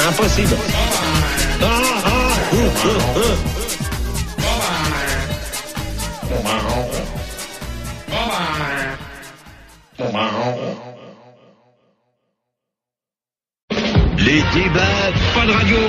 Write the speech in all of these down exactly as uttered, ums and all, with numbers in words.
Impossible. Ah, ah, hum, hum, hum. Les débats, Pas de radio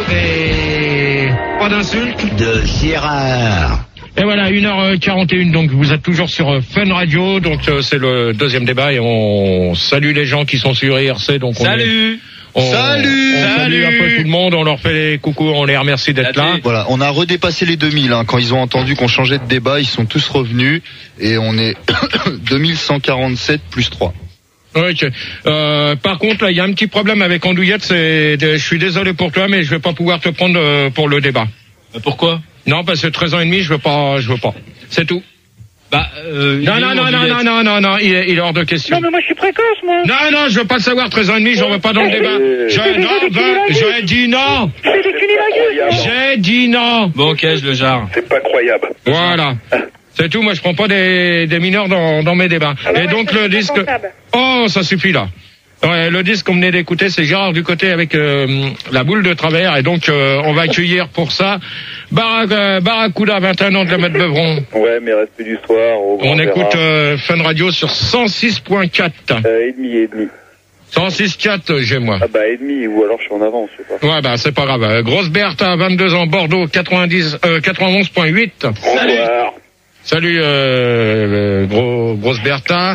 et pas d'insultes. de Gérard. Et voilà, une heure quarante et une, donc vous êtes toujours sur Fun Radio, donc euh, c'est le deuxième débat et on salue les gens qui sont sur I R C. Donc on Salut. est, on, Salut. on salue Salut. un peu tout le monde, on leur fait les coucous, on les remercie d'être là. Voilà, on a redépassé les deux mille, hein. Quand ils ont entendu qu'on changeait de débat, ils sont tous revenus et on est deux mille cent quarante-sept plus trois. Ok. Euh, par contre, là, il y a un petit problème avec Andouillette, c'est, je suis désolé pour toi, mais je vais pas pouvoir te prendre euh, pour le débat. Euh, pourquoi? Non, parce que treize ans et demi, je veux pas, je veux pas. C'est tout. Bah, euh, Non, non, non, non, non, non, non, non, il est, il est hors de question. Non, mais moi, je suis précoce, moi. Non, non, je veux pas le savoir, treize ans et demi, j'en veux pas dans le débat. Je, non, ben, j'ai dit non. C'est des cunilingus. J'ai dit non. Bon, ok, je le jarre. C'est pas croyable. Voilà. C'est tout, moi je prends pas des, des mineurs dans, dans mes débats. Ah bah Et ouais, donc ça, le c'est disque... responsable. Oh, ça suffit là. Ouais, le disque qu'on venait d'écouter, c'est Gérard Ducoté avec euh, la boule de travers. Et donc euh, on va accueillir pour ça Barac, euh, Barracuda, vingt et un ans de la Mat Beuvron. Ouais, mais respect du soir. Au grand On Gérard. écoute euh, Fun Radio sur cent six point quatre. Euh, et demi, et demi. cent six point quatre, j'ai moi. Ah bah, et demi, ou alors je suis en avance, je sais pas. Ouais, bah c'est pas grave. Euh, Grosse Berthe à vingt-deux ans, Bordeaux, quatre-vingt-dix, euh, quatre-vingt-onze point huit. Bonsoir. Salut, euh, gros, grosse Bertha.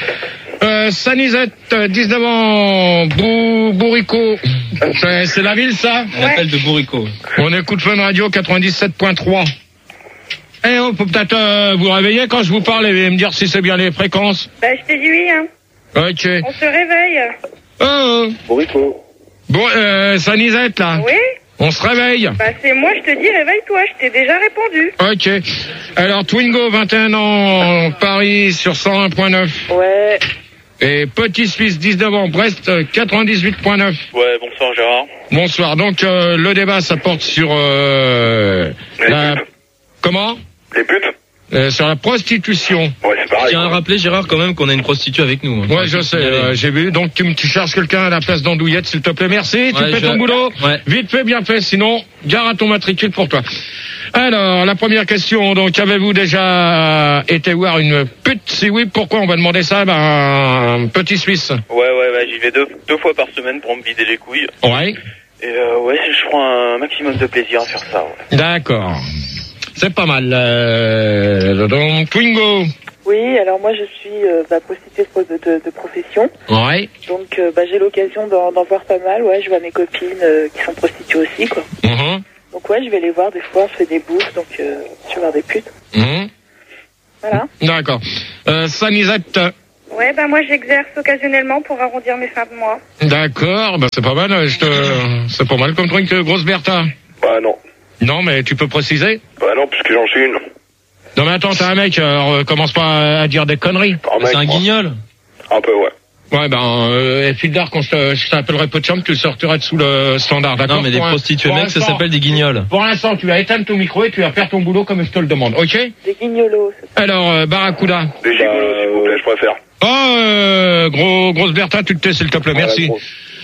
Euh, Sanisette, dix-neuf ans, Bou, Bourrico. C'est, c'est la ville, ça? On appelle de Bourrico. On écoute Fun Radio quatre-vingt-dix-sept point trois. Eh oh, faut peut-être euh, vous réveiller quand je vous parle et me dire si c'est bien les fréquences. Bah, je t'ai dit oui, hein. Ok. On se réveille. Oh, Bourrico. bon, euh, Sanisette, là. Oui? On se réveille. Bah, c'est moi, je te dis, réveille-toi. Je t'ai déjà répondu. Ok. Alors, Twingo, vingt et un ans, Paris, sur cent un point neuf. Ouais. Et Petit Suisse, dix-neuf ans, Brest, quatre-vingt-dix-huit point neuf. Ouais, bonsoir Gérard. Bonsoir. Donc, euh, le débat, ça porte sur euh, la... Comment Les putes? euh, Sur la prostitution. Ouais, c'est Je pareil. tiens à rappeler, Gérard, quand même, qu'on a une prostituée avec nous. Ouais, je sais, euh, j'ai vu. Donc, tu, me- tu cherches quelqu'un à la place d'Andouillette, s'il te plaît. Merci, tu Ouais, fais je- ton boulot. Ouais. Vite fait, bien fait. Sinon, gare à ton matricule pour toi. Alors, la première question. Donc, avez-vous déjà été voir une pute? Si oui, pourquoi on va demander ça? Ben, un petit Suisse. Ouais, ouais, ouais, j'y vais deux, deux fois par semaine pour me vider les couilles. Ouais. Et euh, ouais, je prends un maximum de plaisir à faire ça, ouais. D'accord. C'est pas mal. Euh, donc, Twingo. Oui, alors moi je suis euh, bah, prostituée de, de, de profession, Ouais. donc euh, bah, j'ai l'occasion d'en, d'en voir pas mal, ouais, je vois mes copines euh, qui sont prostituées aussi, quoi. Mhm. Donc ouais, je vais les voir des fois, on se fait des bouffes, donc euh, je vais voir des putes. Mhm. Voilà. D'accord. Euh, Sanisette. Ouais, bah, moi, j'exerce occasionnellement pour arrondir mes fins de mois. D'accord. Bah, c'est pas mal. Je te... C'est pas mal comme truc, euh, grosse Bertha. Bah non. Non, mais tu peux préciser? Bah non, puisque j'en suis une. Non, mais attends, t'es un mec, alors euh, commence pas à dire des conneries. Oh, C'est un moi. guignol. Un peu, ouais. Ouais, ben, euh, et fil d'art, quand je, te- je t'appellerai peu de chambre, tu le sortiras dessous le standard, d'accord? Non, mais des Pour un- prostituées pour mecs, ça l'instant- s'appelle des guignols. Pour l'instant, tu vas éteindre ton micro et tu vas faire ton boulot comme je te le demande, ok? Des guignolos, c'est ça. Alors, euh, Barracuda. Des gigolos, s'il vous plaît, je préfère. Oh, euh, gros, grosse Bertha, tu te tais, s'il te plaît, merci. Voilà,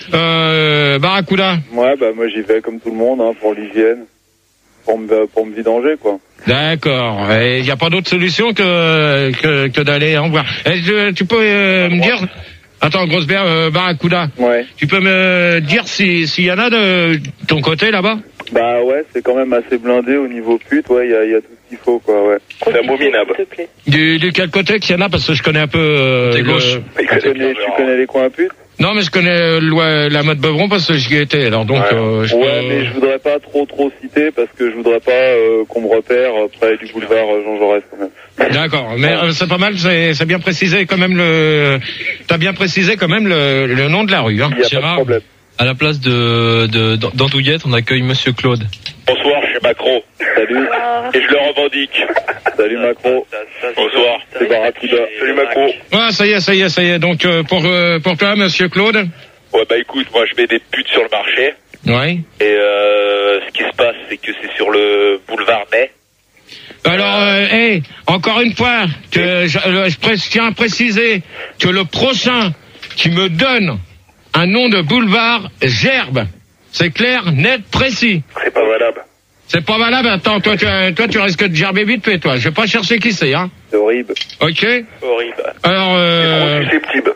Euh, Barracuda. Ouais, bah moi j'y vais comme tout le monde, hein, pour l'hygiène. Pour me, pour me vidanger, quoi. D'accord. Il n'y a pas d'autre solution que, que, que d'aller en voir. Et je- tu peux euh, me dire... Attends, grosse Ber- euh, Barracuda. Ouais. Tu peux me dire si s'il y en a de ton côté là-bas? Bah ouais, c'est quand même assez blindé au niveau pute, ouais, il y a, y a tout ce qu'il faut, quoi, ouais. C'est abominable. S'il te plaît. Du, du quel côté qu'il y en a? Parce que je connais un peu... Euh, Côté le- gauche. Tu connais, tu connais les coins putes? Non, mais je connais euh, l'ouest- la mode Beuvron parce que j'y étais. Alors donc, Ouais, euh, je ouais peux- mais je voudrais pas trop trop citer parce que je voudrais pas euh, qu'on me repère euh, près du boulevard euh, Jean Jaurès quand même. D'accord, mais euh, c'est pas mal, c'est c'est bien précisé quand même le... T'as bien précisé quand même le, le nom de la rue, hein. Il y a pas de Gérard, problème. à la place de, de, d'Andouillette, on accueille Monsieur Claude. Bonsoir, je suis Macron. Salut. Et je le revendique. Salut Macron. Bonsoir. C'est Barracuda. Salut Macron. Ouais, ça y est, ça y est, ça y est. Donc euh, pour euh, pour toi, Monsieur Claude. Ouais bah écoute, moi je mets des putes sur le marché. Ouais. Et euh, ce qui se passe, c'est que c'est sur le boulevard Ney. Alors, euh, hey, encore une fois, que je, euh, je pré- tiens à préciser que le prochain qui me donne un nom de boulevard, Gerbe. C'est clair, net, précis. C'est pas valable. C'est pas valable. Attends, toi, tu, toi, tu risques de gerber vite fait, toi. Je vais pas chercher qui c'est, hein. C'est horrible. Ok. Horrible. Alors, euh... C'est susceptible.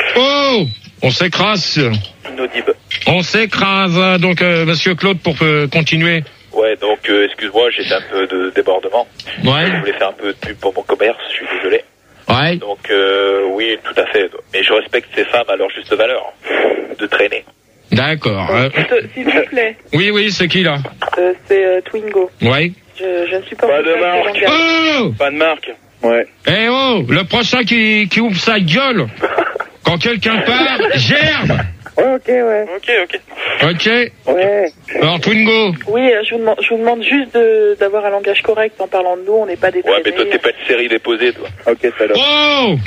Oh, on s'écrase. Inaudible. On s'écrase. Donc, euh, Monsieur Claude, pour euh, continuer. Ouais, donc, euh, excuse-moi, j'ai fait un peu de débordement. Ouais. Je voulais faire un peu de pub pour mon commerce, je suis désolé. Ouais. Donc, euh, oui, tout à fait. Mais je respecte ces femmes à leur juste valeur de traîner. D'accord. Euh... S'il vous plaît. Oui, oui, c'est qui, là? Euh, c'est euh, Twingo. Ouais. Je, je ne suis pas... Pas de marque. Oh! Pas de marque. Ouais. Eh oh, le prochain qui, qui ouvre sa gueule quand quelqu'un part, gerbe. Ouais, ok, ouais. Ok, ok. Ok. Ouais. Alors, Twingo. Oui, euh, je vous demande, je vous demande juste de, d'avoir un langage correct en parlant de nous, on n'est pas des Ouais, mais toi, t'es pas de série déposée, toi. Ok, salope. Oh!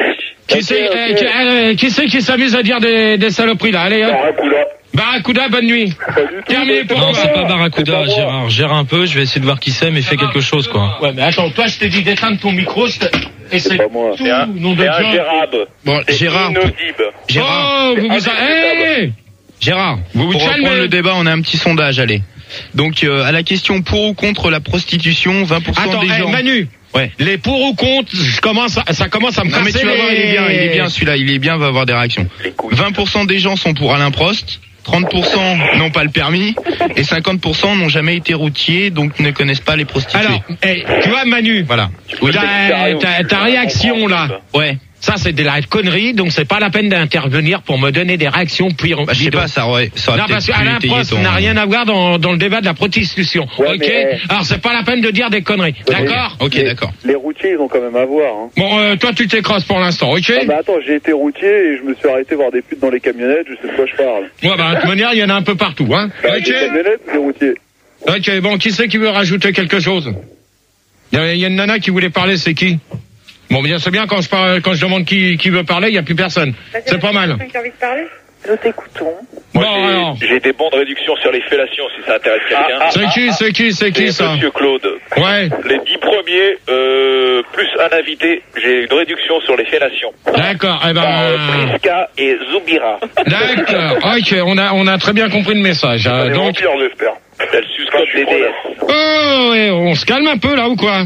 Qui c'est okay. euh, qui, euh, qui, c'est qui s'amuse à dire des, des saloperies, là? Allez, hop. Barracuda. Barracuda, bonne nuit. Terminé pour Non, toi. c'est pas Barracuda, C'est pas Gérard. Gère un peu, je vais essayer de voir qui c'est, mais fais quelque chose, quoi. Ouais, mais attends, toi, je t'ai dit d'éteindre ton micro, je t'ai- et c'est pas moi. tout, C'est un, nom de c'est un Dieu. Gérard. Bon, C'est Gérard. inaudible. Gérard. Oh, vous vous... indiscutable. Hey Gérard, Vous vous pour calmez. reprendre le débat, on a un petit sondage, allez. Donc, euh, à la question pour ou contre la prostitution, vingt pour cent Attends, des hey, gens... Manu. Ouais. Les pour ou contre, je commence à- ça commence à me Non, mais casser tu vas les... voir, il est bien, il est bien celui-là, il est bien, va avoir des réactions. Les couilles. vingt pour cent des gens sont pour Alain Prost, trente pour cent n'ont pas le permis, et cinquante pour cent n'ont jamais été routiers, donc ne connaissent pas les prostituées. Alors, hey, tu vois, Manu, Voilà. Oui. ta, ta, ta réaction, là, Ouais. ça, c'est de la connerie, donc c'est pas la peine d'intervenir pour me donner des réactions pires. Bah, je sais pas, ça aurait, ça aurait Non, parce peut-être qu'Alain pu étayer Prost ton... n'a rien à voir dans, dans le débat de la prostitution. Ouais, ok mais- Alors, c'est pas la peine de dire des conneries. D'accord Ok, d'accord. Les routiers, ils ont quand même à voir. Hein. Bon, euh, toi, tu t'écrases pour l'instant, ok Ah, mais attends, j'ai été routier et je me suis arrêté voir des putes dans les camionnettes, je sais de quoi je parle. Ouais, bah, de toute manière, il y en a un peu partout, hein. Bah, Ok des camionnettes ou des routiers? Ok, bon, qui c'est qui veut rajouter quelque chose? Il y, a- il y a une nana qui voulait parler, c'est qui? Bon, bien, c'est bien, quand je parle, quand je demande qui, qui veut parler, il n'y a plus personne. C'est pas mal. Quelqu'un qui a envie de parler? Nous t'écoutons. Bon, Moi, j'ai- alors. j'ai des bons de réduction sur les fellations si ça intéresse quelqu'un. C'est qui, c'est qui, c'est qui, C'est ça? Monsieur Claude. Ouais. Les dix premiers, euh, plus un invité, j'ai une réduction sur les fellations. D'accord, eh Par ben, euh, euh, Priska et Zoubira. d'accord, ok, on a, on a très bien compris le message. euh, donc, j'espère. Elle suscote les D S. oh, ouais, on se calme un peu là ou quoi?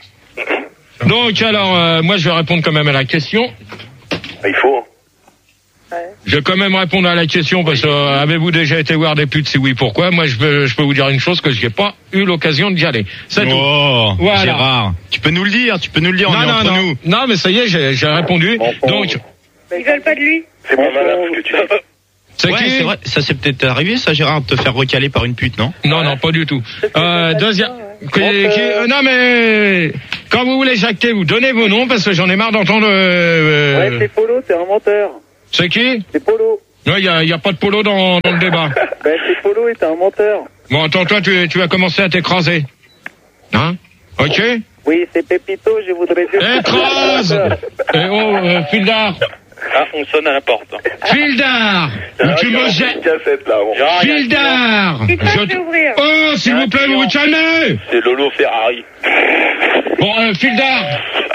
Donc alors, euh, moi je vais répondre quand même à la question. Il faut. Je vais quand même répondre à la question parce que euh, avez-vous déjà été voir des putes? Si oui, pourquoi? Moi je peux, je peux vous dire une chose, que je n'ai pas eu l'occasion d'y aller. C'est tout. Oh, Voilà. Gérard. Tu peux nous le dire, tu peux nous le dire, on Non, est non, entre non. nous. Non, mais ça y est, j'ai, j'ai répondu. Donc, Ils veulent pas de lui. C'est pas valable ce que tu dis. c'est Ouais, qui? c'est vrai, ça c'est peut-être arrivé ça, Gérard, de te faire recaler par une pute, non? Non, non, pas du tout. C'était Euh, pas deuxième. ça, ouais. Qui- qui- euh, non, mais quand vous voulez jacter, vous donnez vos noms parce que j'en ai marre d'entendre. Euh, Ouais, c'est Polo, c'est un menteur. c'est qui? C'est Polo. Non, il y a, y a pas de polo dans, dans le débat. Ben, c'est Polo et t'es un menteur. Bon, attends, toi, tu, tu vas commencer à t'écraser. Hein? Ok? Oui, c'est Pépito, je voudrais dire. Écrase! Eh oh, euh, Fildar! Ah, on sonne à la porte. Fildar! Tu me jettes! Cassette, là, bon. Fildar! Qui crache Je- ouvrir? Oh, s'il vous plaît, vous vous calmez! C'est Lolo Ferrari. Bon, euh, Fildar!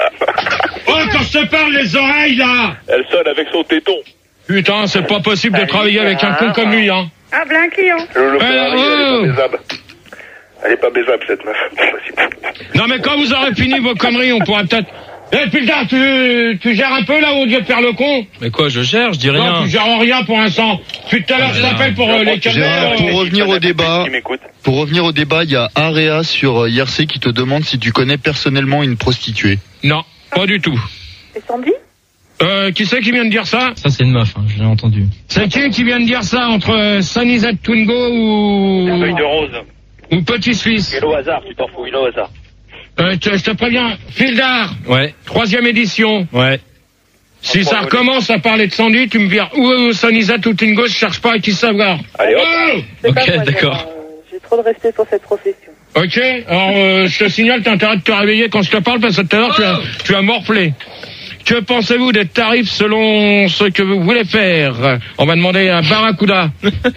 Oh, quand je te parle, les oreilles, là! Elle sonne avec son téton. Putain, c'est pas possible de travailler avec un con comme lui, hein. Ah, ben un client. Lolo Eh, Ferrari, oh. elle est pas baisable. Elle est pas baisable, cette meuf. C'est possible. Non, mais quand vous aurez fini vos conneries, on pourra peut-être... Eh, Fildar, tu, tu gères un peu, là, au lieu de faire le con? Mais quoi, je gère, je dis Non, rien. tu gères rien pour l'instant. Depuis tout à l'heure, je t'appelle pour euh, les Gérard, caméras. pour revenir au débat, Qui m'écoute. pour revenir au débat, il y a Area sur I R C qui te demande si tu connais personnellement une prostituée. Non, pas du tout. Et Sandy? Euh, qui c'est qui vient de dire ça? Ça, c'est une meuf, hein, je l'ai entendu. C'est qui qui vient de dire ça entre euh, Sanizat Twingo ou... Feuille de rose. ou Petit Suisse? Et au hasard, tu t'en fous, une au hasard. Euh, je je te préviens, Fildar, Ouais, troisième édition. ouais. Si ça recommence à parler de Sandy, tu me vires ou Sanizat ou Twingo, je cherche pas à qui savoir. Allez, hop. Oh C'est Ok, pas moi, d'accord. Gérard, euh, J'ai trop de respect pour cette profession. Ok, alors euh, je te signale, t'as intérêt de te réveiller quand je te parle parce que tout à l'heure tu as, tu as morflé. Que pensez-vous des tarifs selon ce que vous voulez faire? On va demander à Barracuda.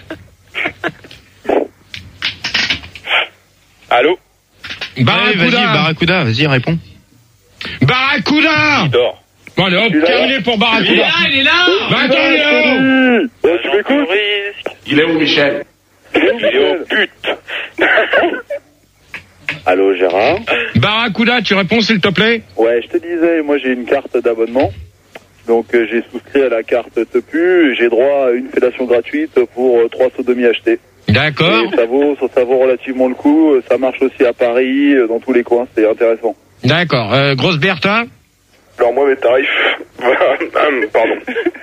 Allô? Ouais, vas-y, Barracuda. Barracuda, vas-y, réponds. Barracuda. Il dort. Bon allez hop, Il est là. terminé pour Barracuda. Il est là, il est là. Bah attends, Léo. Oh, tu m'écoutes? Il est où, Michel? Il est au but. Allô, Gérard. Barracuda, tu réponds s'il te plaît? Ouais, je te disais, moi j'ai une carte d'abonnement. Donc euh, j'ai souscrit à la carte Tepu et j'ai droit à une fellation gratuite pour euh, trois sodomies achetées. D'accord. Et ça vaut, ça, ça vaut relativement le coup. Ça marche aussi à Paris, euh, dans tous les coins, c'est intéressant. D'accord. Euh, Grosse Bertha? Alors moi mes tarifs, pardon,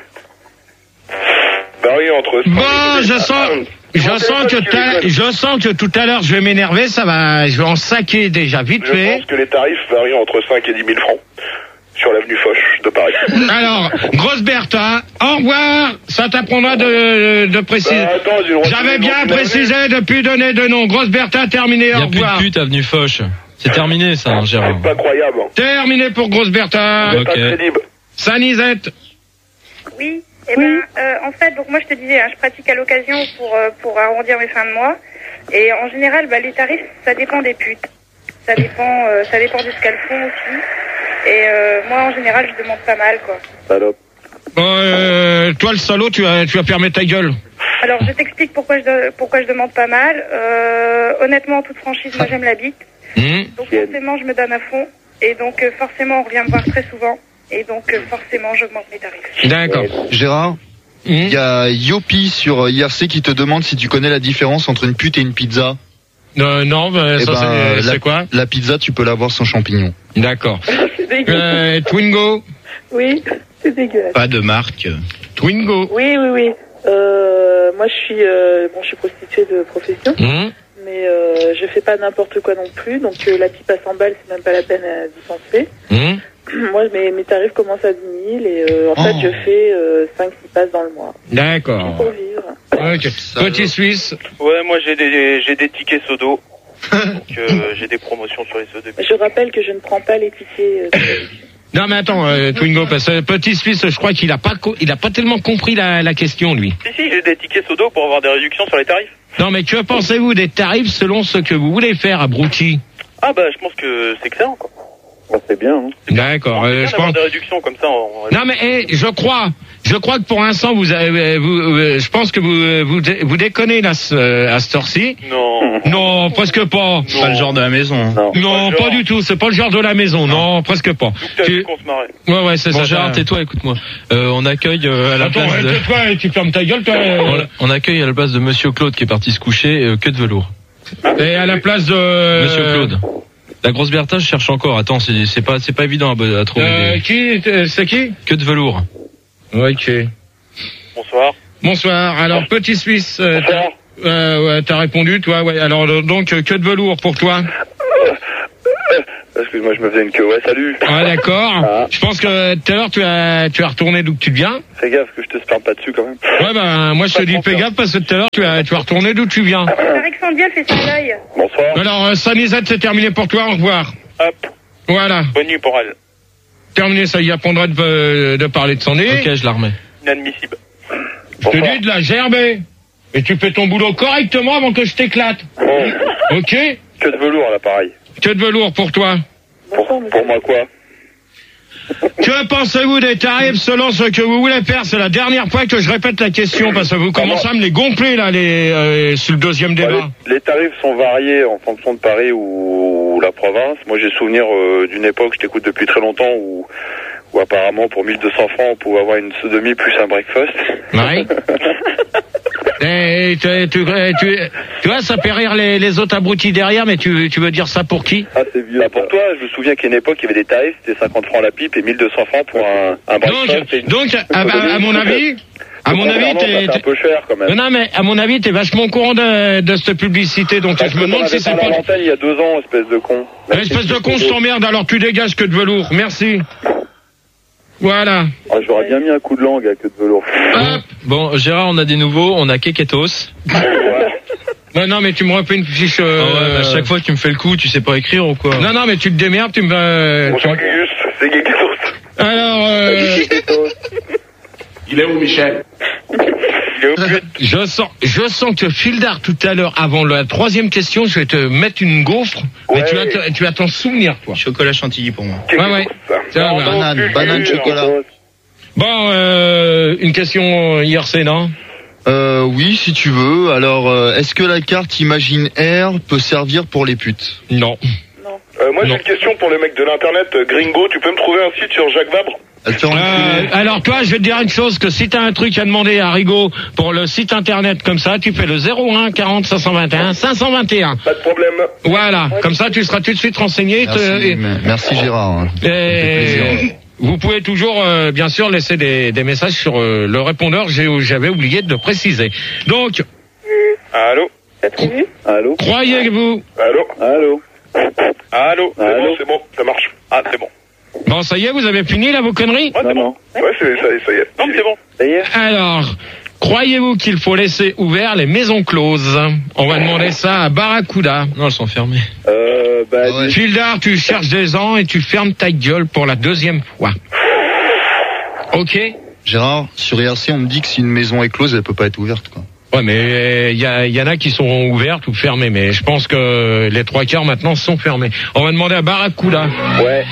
varient entre... Bon, je sens, je sens que t'as- je sens que tout à l'heure je vais m'énerver, ça va, je vais en saquer déjà vite Je fait. pense que les tarifs varient entre cinq et dix mille francs sur l'avenue Foch de Paris. Alors, Grosse Bertha, au revoir, ça t'apprendra de, de préciser. Bah, attends, j'ai le droit de J'avais donner bien le nom de précisé depuis donner de nom. Grosse Bertha, terminé, Il au n'y a plus revoir. de pute avenue Foch. C'est terminé ça, hein, Gérard. C'est pas croyable. Terminé pour Grosse Bertha. C'est pas Ok. crédible. Sanisette. Oui, eh ben, euh, en fait, donc moi je te disais, hein, je pratique à l'occasion pour euh, pour arrondir mes fins de mois. Et en général, bah, les tarifs, ça dépend des putes. Ça dépend, euh, ça dépend de ce qu'elles font aussi. Et euh, moi, en général, je demande pas mal, quoi. Salope. Bon, euh, toi le salaud, tu vas, tu vas fermer ta gueule. Alors, je t'explique pourquoi je de- pourquoi je demande pas mal. Euh, honnêtement, en toute franchise, moi j'aime la bite. Hum. Donc forcément, je me donne à fond. Et donc euh, forcément, on revient me voir très souvent. Et donc euh, forcément, j'augmente mes tarifs. D'accord. Gérard, il y a Yopi sur I R C qui te demande si tu connais la différence entre une pute et une pizza. Euh, non, bah, Eh ça ben, c'est, la- c'est quoi? La pizza, tu peux l'avoir sans champignons. D'accord. C'est dégueu. Euh, Twingo. Oui, c'est dégueulasse. Pas de marque. Twingo. Oui, oui, oui. Euh, moi, je suis, euh, bon, je suis prostituée de profession, Hum. mais euh, je fais pas n'importe quoi non plus. Donc, euh, la pipe à cent balles, c'est même pas la peine à dispenser. Hum. Moi, mes, mes tarifs commencent à dix mille et euh, en Oh. fait, je fais euh, cinq six passes dans le mois D'accord. pour vivre. Ok. Petit Suisse. Ouais, moi j'ai des, j'ai des tickets sodo. Donc euh, j'ai des promotions sur les sodos. Je rappelle que je ne prends pas les tickets. Euh, Non mais attends, euh, Twingo, parce que Petit Suisse, je crois qu'il a pas, co- il a pas tellement compris la, la question lui. Si, si, j'ai des tickets sodo pour avoir des réductions sur les tarifs. Non mais que pensez-vous des tarifs selon ce que vous voulez faire, abruti? Ah bah je pense que c'est excellent quoi. Bah, c'est bien. Hein. D'accord. C'est Euh, bien je d'avoir pense. des réductions comme ça. En... Non mais eh, je crois, je crois que pour l'instant vous avez, vous, euh, je pense que vous, euh, vous, dé- vous déconnez là ce- euh, à cette heure-ci. Non. Non, presque pas. C'est pas le genre de la maison. hein. Non, Non, pas du tout. C'est pas le genre de la maison. Non, presque pas. T'as Tu- vu qu'on se marrait. Ouais, ouais, c'est Bon ça. Gérard, ça- tais-toi, écoute-moi. Euh, on accueille euh, à la Attends, place de... tais-toi, tu fermes ta gueule, toi. on, euh, on accueille à la place de Monsieur Claude qui est parti se coucher, euh, que de velours. Et à la place de. Monsieur Claude. La grosse Bertha, je cherche encore. Attends, c'est c'est pas c'est pas évident à, à trouver. Euh, des- qui euh, C'est qui? Que de velours. Ok. Bonsoir. Bonsoir. Alors, Petit Suisse, euh, t'as Bonsoir. euh, ouais, t'as répondu, toi. Ouais. Alors, euh, donc, euh, que de velours pour toi? Excuse-moi, je me faisais une queue. Ouais, salut. Ouais, d'accord. Ah. Je pense que tout à l'heure, tu as, tu as retourné d'où que tu viens. Fais gaffe que je te spam pas dessus quand même. Ouais, ben, moi, je te Pas de dis, fais confiance. gaffe parce que tout à l'heure, tu as, tu as retourné d'où tu viens. Tarek Sandial fait ça à l'œil. Bonsoir. Alors, euh, Sanisette, c'est terminé pour toi. Au revoir. Hop. Voilà. Bonne nuit pour elle. Terminé, ça y apprendra de, euh, de parler de son nez. Ok, je la remets. Inadmissible. Je te Bonsoir. dis de la gerber. Et tu fais ton boulot correctement avant que je t'éclate. Bon. Ok? Que de velours à l'appareil. Que de velours pour toi. Pour, pour moi quoi? Que pensez-vous des tarifs selon ce que vous voulez faire? C'est la dernière fois que je répète la question parce que vous commencez à me les gonfler là, les, euh, sur le deuxième Bah, débat. les, les tarifs sont variés en fonction de Paris ou, ou la province. Moi j'ai souvenir euh, d'une époque, je t'écoute depuis très longtemps, où, où apparemment pour mille deux cents francs on pouvait avoir une sodomie plus un breakfast. Ouais. Et tu, tu, tu, tu vois, ça fait rire les, les autres abrutis derrière, mais tu, tu veux dire ça pour qui? Ah c'est vieux. Bah, pour toi, je me souviens qu'à une époque il y avait des tarifs, c'était cinquante francs la pipe et mille deux cents francs pour un, un breakfast. et Donc, une- donc à, à- à mon avis, à mon avis, Contrairement, ça, t'es, c'est un peu cher quand même. non, non, mais à mon avis, t'es vachement au courant de, de cette publicité, donc Parce je me que demande t'en si avais c'est parlé à pas... l'antenne il y a deux ans, espèce de con. Espèce de con, je t'emmerde, alors tu dégages que de velours. Merci. Voilà. Ah, j'aurais bien mis un coup de langue à que de velours. Hop. Bon, Gérard, on a des nouveaux. On a Keketos. Non, non, mais tu me refais une fiche... Ah Euh... ouais, à chaque fois, tu me fais le coup. Tu sais pas écrire ou quoi? Non, non, mais tu te démerdes, tu me... euh, tu- Bonjour Gugus, c'est Geketos. Alors, euh... Il est où Michel? Il est au but. je sens, je sens que Fildar, tout à l'heure, avant la troisième question, je vais te mettre une gaufre, mais Ouais. tu vas, te- tu vas t'en souvenir, toi. Chocolat chantilly pour moi. Ouais, ouais. Tiens, Non, bah, non, banane, plus, banane, plus, chocolat. non. Bon, euh, une question I R C, non? Euh, oui, si tu veux. Alors, euh, est-ce que la carte Imagine Air peut servir pour les putes? Non. Euh, moi, j'ai Non. une question pour le mec de l'internet, euh, Gringo. Tu peux me trouver un site sur Jacques Vabre? Elle te rend Euh, alors toi, je vais te dire une chose, que si t'as un truc à demander à Rigaud pour le site internet comme ça, tu fais le zéro un quarante cinq cent vingt et un cinq cent vingt et un. Pas de problème. Voilà, comme ça tu seras tout de suite renseigné. Merci, te- et- mais- merci Gérard. hein. Ça me fait et- plaisir. vous pouvez toujours, euh, bien sûr, laisser des, des messages sur euh, le répondeur. J'ai- J'avais oublié de le préciser. Donc, Allô? T'as prévu? Allô? croyez-vous... Allô? Allô? Allô? C'est Allô bon, c'est bon, ça marche. Ah, c'est bon. Bon, ça y est, vous avez fini là vos conneries? Ouais, c'est bon. Ouais, c'est, ça, ça y est. Non, mais c'est bon. Ça y est? Alors, croyez-vous qu'il faut laisser ouvertes les maisons closes? On va demander ça à Barracuda. Non, elles sont fermées. Euh, bah, Ah ouais. Fildar, tu cherches des gens et tu fermes ta gueule pour la deuxième fois. Ok? Gérard, sur I R C, on me dit que si une maison est close, elle peut pas être ouverte, quoi. Ouais, mais il y, a- y en a qui sont ouvertes ou fermées, mais je pense que les trois quarts maintenant sont fermés. On va demander à Barracuda. ouais.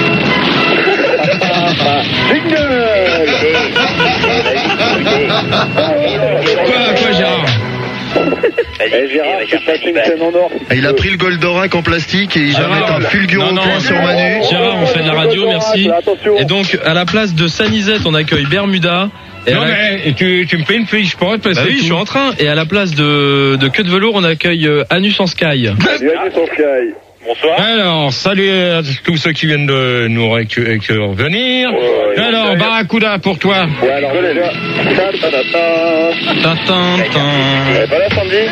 Quoi, quoi, Gérard? Eh, Gérard, c'est pas une scène en or. Et il a pris le Goldorak en plastique et il va Gérard, mettre un fulgurant non, non, point sur Manu. Gérard, on fait de la radio, merci. Attention. Et donc, à la place de Sanisette, on accueille Bermuda. Et Non, à la- mais tu, tu me fais une fiche, pas parce Bah que oui, je tout- suis en train. Et à la place de, de queue de velours, on accueille euh, Anus en Sky. Salut, Anus en Sky. Bonsoir. Alors, salut à tous ceux qui viennent de nous récu- récu- revenir. Ouais, Alors, ouais. Barracuda pour toi. Ouais, alors déjà. Ta, ta, ta, ta. Tintin, Elle est pas là, Sandy?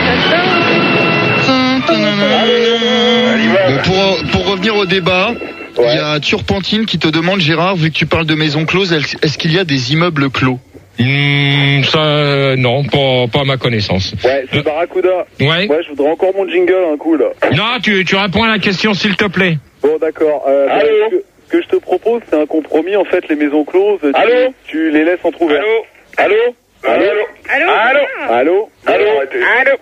Bon, pour, pour revenir au débat, il y a Turpentine qui te demande, Gérard, vu que tu parles de maison close, est-ce qu'il y a des immeubles clos? Hmm, ça, euh, non, pas, pas à ma connaissance. Ouais, c'est Barracuda. Ouais. Ouais, je voudrais encore mon jingle un coup, là. Non, tu, tu réponds à la question, s'il te plaît. Bon, d'accord. Euh, bah, ce, que, ce que je te propose, c'est un compromis. En fait, les maisons closes, tu, Allô tu les laisses entrouvertes. Allô Allô Allô? Allô Allô Allô Allô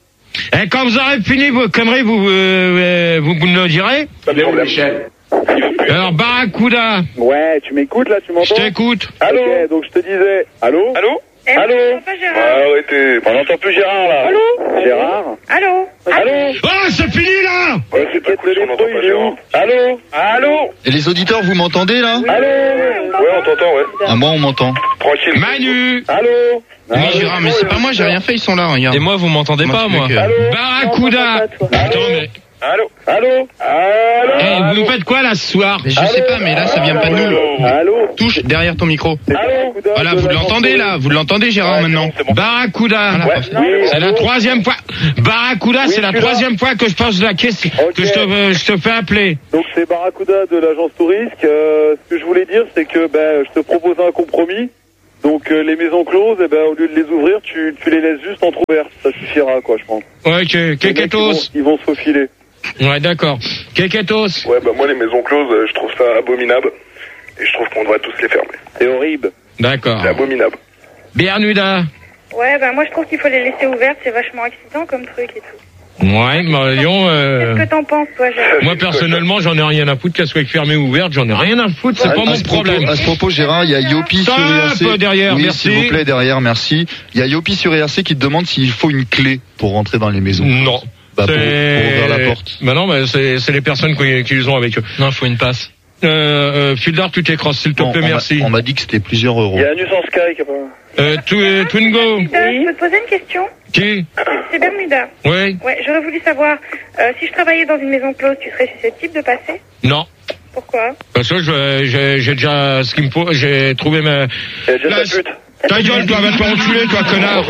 Et quand vous aurez fini vos conneries, vous, euh, vous, vous me le direz. Pas de problème. Michel. Alors, Barracuda, Ouais, tu m'écoutes, là, tu je m'entends? t'écoute. Allô Ok, donc je te disais... Allô Allô Eh, Allô je n'entends pas Gérard. arrêtez. On n'entend plus Gérard, là. Allô Gérard Allô? Allô Oh, c'est fini là! Ouais, c'est peut-être de l'épreuve, il est où Allô Allô Et les auditeurs, vous m'entendez là? Allô Ouais, on t'entend, ouais. Ah, moi, on m'entend. Tranquille. Manu! Allô Non, Gérard, mais c'est pas moi, j'ai rien fait, ils sont là, regarde. Et moi, vous m'entendez Moi, pas, je fais moi que- Allô Barracuda! Attends, mais. Allô Allô Allô Eh, vous nous faites quoi là ce soir? Mais je sais pas, mais là, ça vient pas de nous. Allô Touche derrière ton micro. Allô Voilà, vous l'entendez là, vous l'entendez, Gérard, maintenant. Barracuda! Voilà, Ouais, parfait. oui, C'est la troisième fois. Barracuda, Oui, c'est la je suis là. troisième fois que je pose la question, Ok. que je te, euh, je te fais appeler. Donc c'est Barracuda de l'agence Tourisque. Euh, ce que je voulais dire, c'est que ben, je te propose un compromis. Donc euh, les maisons closes, eh ben, au lieu de les ouvrir, tu, tu les laisses juste entrouvertes. Ça suffira, quoi, je pense. Ouais, que, Les mecs, ils vont, Keketos. ils vont se faufiler. Ouais, d'accord. Keketos. Ouais, bah moi, les maisons closes, euh, je trouve ça abominable. Et je trouve qu'on devrait tous les fermer. C'est horrible. D'accord. C'est abominable. Bernuda. Ouais, bah moi je trouve qu'il faut les laisser ouvertes, c'est vachement excitant comme truc et tout. Ouais, Marion, euh... Qu'est-ce que t'en penses, toi, Gérard? moi personnellement, j'en ai rien à foutre qu'elle soit fermée ou ouverte, j'en ai rien à foutre, c'est À- pas à mon ce propos- problème. À ce propos, Gérard, il y a Yopi sur I R C. Stop, derrière, oui, merci. s'il vous plaît, derrière, merci. Il y a Yopi sur I R C qui te demande s'il faut une clé pour rentrer dans les maisons. Non. Bah, pour, C'est- pour ouvrir la porte. Bah non, bah c'est, c'est les personnes qui, qui les ont avec eux. Non, il faut une passe. Euh, euh, Fildar, tu t'écrosses, s'il te Bon, plaît, on m'a- merci. On m'a dit que c'était plusieurs euros. Il y a Anus en Sky qui a pas... Euh, tu- euh, Twingo. Euh, Je peux te poser une question? Qui? C'est Bermuda. Oui? Ouais, j'aurais voulu savoir, euh, si je travaillais dans une maison close, tu serais susceptible de passer? Non. Pourquoi? Parce que je- j'ai, j'ai déjà ce qu'il me faut, j'ai trouvé ma... Il y a déjà Là, ta pute. Ta gueule, toi, va te faire enculer, toi, connard.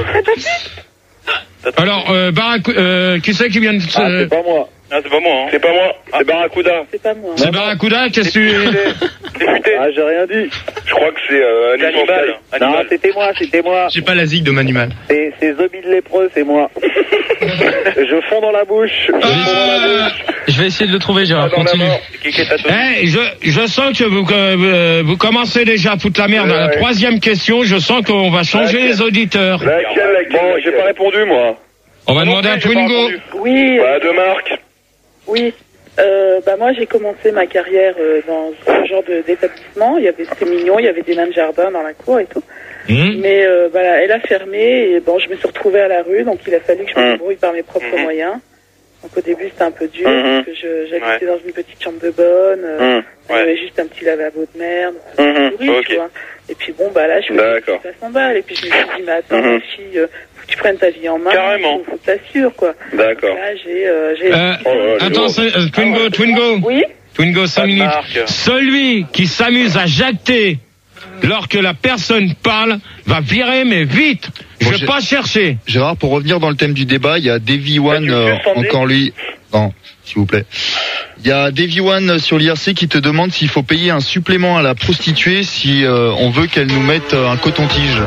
Alors, euh, Barac, euh, qui c'est qui vient de... se- Ah, c'est pas moi. Ah, c'est pas moi, hein. C'est pas moi. C'est Barracuda. C'est pas moi. C'est Barracuda, qu'est-ce que tu... Député. Ah, j'ai rien dit. Je crois que c'est euh, Anus en Sky. Non, c'était moi, c'était moi. J'ai pas la zig de Manumal. C'est, c'est Zombie de lépreux, c'est moi. Je fonds dans la bouche. Je fonds dans la bouche. Je vais essayer de le trouver, Gérard. Dans la Continue. mort. Qui est ta sauce? Eh, je, je sens que vous, euh, vous commencez déjà à foutre la merde. Ouais, À la ouais. troisième question, je sens qu'on va changer Laquelle les auditeurs. Laquelle, laquelle? Bon, j'ai pas répondu, moi. On va demander à Twingo. Oui, euh, Bah, de Marc. oui. Euh, bah moi j'ai commencé ma carrière euh, dans ce genre de- d'établissement. Il y avait c'était mignon, il y avait des nains de jardin dans la cour et tout. Mmh. Mais euh, voilà, elle a fermé et bon, je me suis retrouvée à la rue, donc il a fallu que je me débrouille par mes propres Mmh. moyens. Donc au début c'était un peu dur, Mmh. parce que je, j'habitais Ouais. dans une petite chambre de bonne, euh, Mmh. il y avait Ouais. juste un petit lavabo de merde, Mmh. pourri, Ok. tu vois. Et puis bon, bah là je me D'accord. suis à cent balles, et puis je me suis dit, mais attends, Mmh. ma fille, euh, faut que tu prennes ta vie en main, Carrément. faut, faut que t'assures, quoi. D'accord. Là j'ai... Euh, j'ai... Euh, Oh là là, attends, lourd. c'est- euh, Twingo, Twingo. Oui. Twingo, cinq Pas de minutes. marque. Celui qui s'amuse à jacter lorsque la personne parle va virer, mais vite. Je Bon, vais j'ai- pas chercher. Gérard, pour revenir dans le thème du débat, il y a Davy One, tu me euh, fais Sandy encore lui. Non, s'il vous plaît. Il y a Davy One sur l'I R C qui te demande s'il faut payer un supplément à la prostituée si euh, on veut qu'elle nous mette euh, un coton-tige.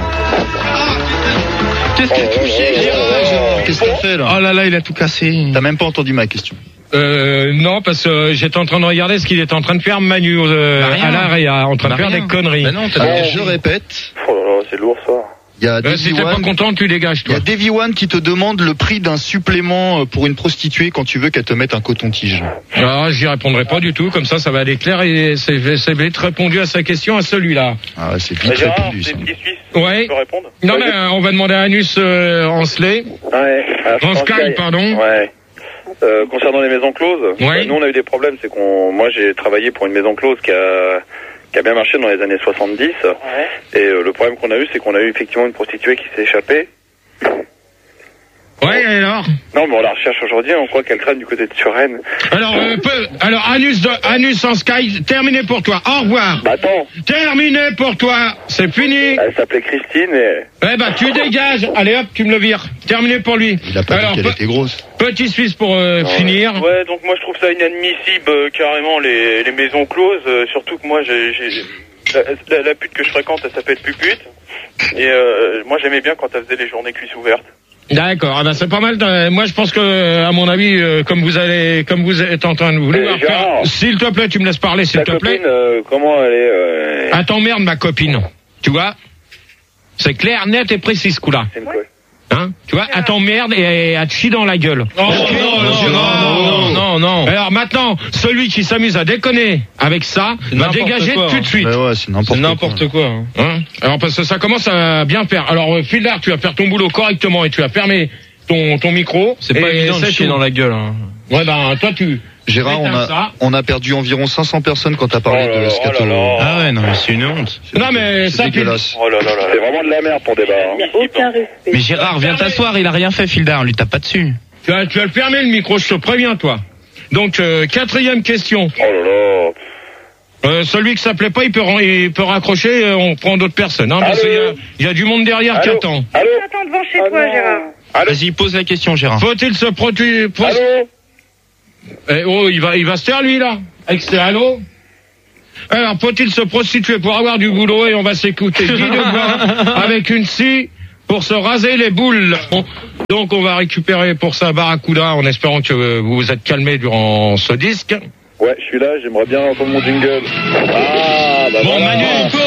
Qu'est-ce qu'il a touché, Gérard? Qu'est-ce que t'as fait là Oh là là, il a tout cassé. T'as même pas entendu ma question. Euh, non, parce que j'étais en train de regarder ce qu'il est en train de faire Manu euh, Bah, rien. à l'Area, en train Bah, de faire rien. des conneries. Bah non, t'as Alors, pas- je répète, Oh là là, c'est lourd ça. il y a Euh, Davy si t'es pas One, content, tu dégages, il y toi. a Davy One qui te demande le prix d'un supplément euh, pour une prostituée quand tu veux qu'elle te mette un coton-tige. Ah, j'y répondrai pas du tout, comme ça, ça va aller clair et c'est c'est vite répondu à sa question, à celui-là. Ah, c'est vite Gérard, répondu des ça. petits Suisses, Ouais. tu peux répondre? Non, mais euh, on va demander à Anus euh, Ancelet. Ouais. Ah, je En pense Sky, qu'il y a- pardon. Ouais. Euh, concernant les maisons closes, Ouais. euh, nous on a eu des problèmes, c'est qu'on, moi j'ai travaillé pour une maison close qui a, qui a bien marché dans les années soixante-dix, et euh, le problème qu'on a eu, c'est qu'on a eu effectivement une prostituée qui s'est échappée. Ouais, et alors Non, mais on la recherche aujourd'hui, on croit qu'elle traîne du côté de Suresnes. Alors, euh, peu- alors Anus, de, Anus en Sky, terminé pour toi. Au revoir. Bah attends, Terminé pour toi. C'est fini. elle s'appelait Christine et... Eh ben, tu dégages. Allez hop, tu me le vires. Terminé pour lui. Il a pas Alors, dit qu'elle pe- était grosse. petit Suisse pour euh, finir. Ouais, donc moi je trouve ça inadmissible euh, carrément les, les maisons closes, euh, surtout que moi j'ai, j'ai la, la, la pute que je fréquente, elle s'appelle Pupute, et euh, moi j'aimais bien quand elle faisait les journées cuisses ouvertes. D'accord, ah ben c'est pas mal. Euh, Moi, je pense que, à mon avis, euh, comme vous allez, comme vous êtes en train de vouloir Eh, faire, Gérard. s'il te plaît, tu me laisses parler, s'il Ta te plaît. copine, euh, comment elle est euh... Ah, t'emmerdes ma copine. Tu vois? C'est clair, net et précis, ce coup-là. C'est une quoi? Hein? Tu vois? Elle t'emmerde et elle te chie dans la gueule. Oh, non, non, non, non, non. Alors maintenant, celui qui s'amuse à déconner avec ça C'est va n'importe dégager quoi, tout hein. de suite. Mais ouais, c'est n'importe C'est quoi. n'importe quoi. hein. Hein? Alors parce que ça commence à bien faire. Alors euh, Fildar, tu vas faire ton boulot correctement et tu vas fermer ton ton micro. C'est pas Et évident de c'est chier tout. dans la gueule. hein. Ouais ben toi tu. Gérard, on Éteins ça. a, on a perdu environ cinq cents personnes quand t'as parlé Oh là de là, scato. oh là là. Ah ouais, non, mais c'est une honte. Non mais C'est ça dégueulasse. Oh là là là, c'est vraiment de la merde ton débat. Il n'y Hein. a aucun respect. Mais Gérard, viens t'asseoir, il a rien fait, Fildar, lui tape pas dessus. Tu vas, tu vas le fermer le micro, je te préviens toi. Donc euh, quatrième question. Oh là là. Euh, celui qui s'appelait pas, il peut, ren- il peut raccrocher. euh, on prend d'autres personnes. Hein, parce Allô qu'il y a- il y, a du monde derrière qui Allô attend. Allô Attends devant chez Oh toi, non. Gérard. Vas-y, pose la question, Gérard. Faut-il se produire Allô Eh, oh, il va, il va se taire lui là. Avec ses allô. Alors, faut-il se prostituer pour avoir du boulot et on va s'écouter Guy Debois avec une scie pour se raser les boules. Bon, donc on va récupérer pour ça Barracuda en espérant que euh, vous vous êtes calmé durant ce disque. Ouais, je suis là, j'aimerais bien entendre mon jingle. Ah, bah Bon, voilà. Manu,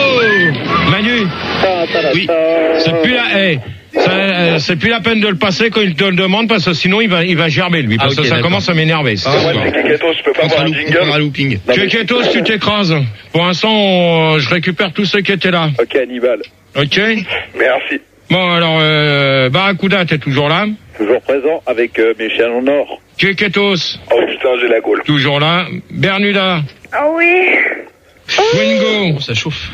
go Manu, Ta, ta, ta, Oui. ta. c'est plus la, eh, ça, euh, c'est plus la peine de le passer quand il te le demande parce que sinon il va, il va gerber lui parce Ah, ok, que ça d'accord. commence à m'énerver. c'est Ah, ce ouais, soir. c'est Kiketo, je peux pas avoir un jingle. looping. Non, Tu es mais- Ketos, tu t'écrases. Pour l'instant, on- je récupère tous ceux qui étaient là. Ok, Hannibal. Ok. Merci. Bon alors, euh, Barracuda, t'es toujours là. Toujours présent avec euh, mes chiens en or. Keketos, Oh putain, j'ai la gaule. toujours là. Bernuda, Ah oui. Wingo. Oh, ça chauffe.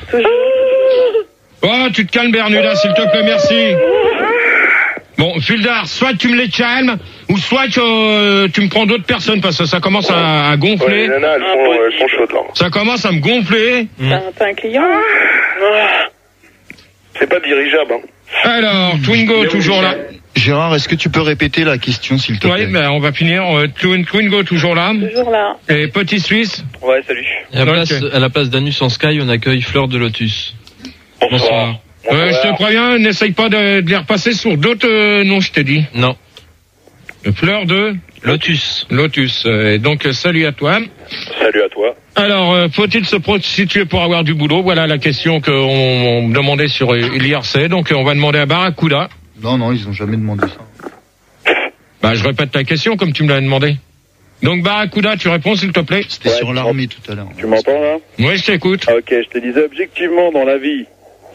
Oh, tu te calmes, Bernuda, s'il te plaît, merci. Bon, Fildar, soit tu me les calmes, ou soit que, euh, tu me prends d'autres personnes, parce que ça commence à, à Ouais, gonfler. les nanas, elles sont, elles sont chaudes là. Ça commence à me gonfler. T'as un- t'as un client hein? C'est pas dirigeable, hein. Alors, Twingo, toujours là. Gérard, est-ce que tu peux répéter la question, s'il te plaît? Oui, ben, on va finir. Euh, Twin- Twingo, toujours là. Toujours là. Et Petit Suisse. Ouais, salut. À la Ok. place, à la place d'Anus en Sky, on accueille Fleur de Lotus. Bonsoir. Euh, je te préviens, n'essaye pas de, de les repasser sur d'autres euh, noms, je t'ai dit. Non. Fleur de Lotus. Lotus. Euh, donc, euh, salut à toi. Salut à toi. Alors, euh, faut-il se prostituer pour avoir du boulot? Voilà la question qu'on on me demandait sur euh, l'I R C. Donc, euh, on va demander à Barracuda. Non, non, ils ont jamais demandé ça. Bah, je répète ta question comme tu me l'as demandé. Donc, Barracuda, tu réponds, s'il te plaît? C'était Ouais, sur je l'armée tout à l'heure. Tu m'entends là? Oui, je t'écoute. Ok, je te disais objectivement dans la vie,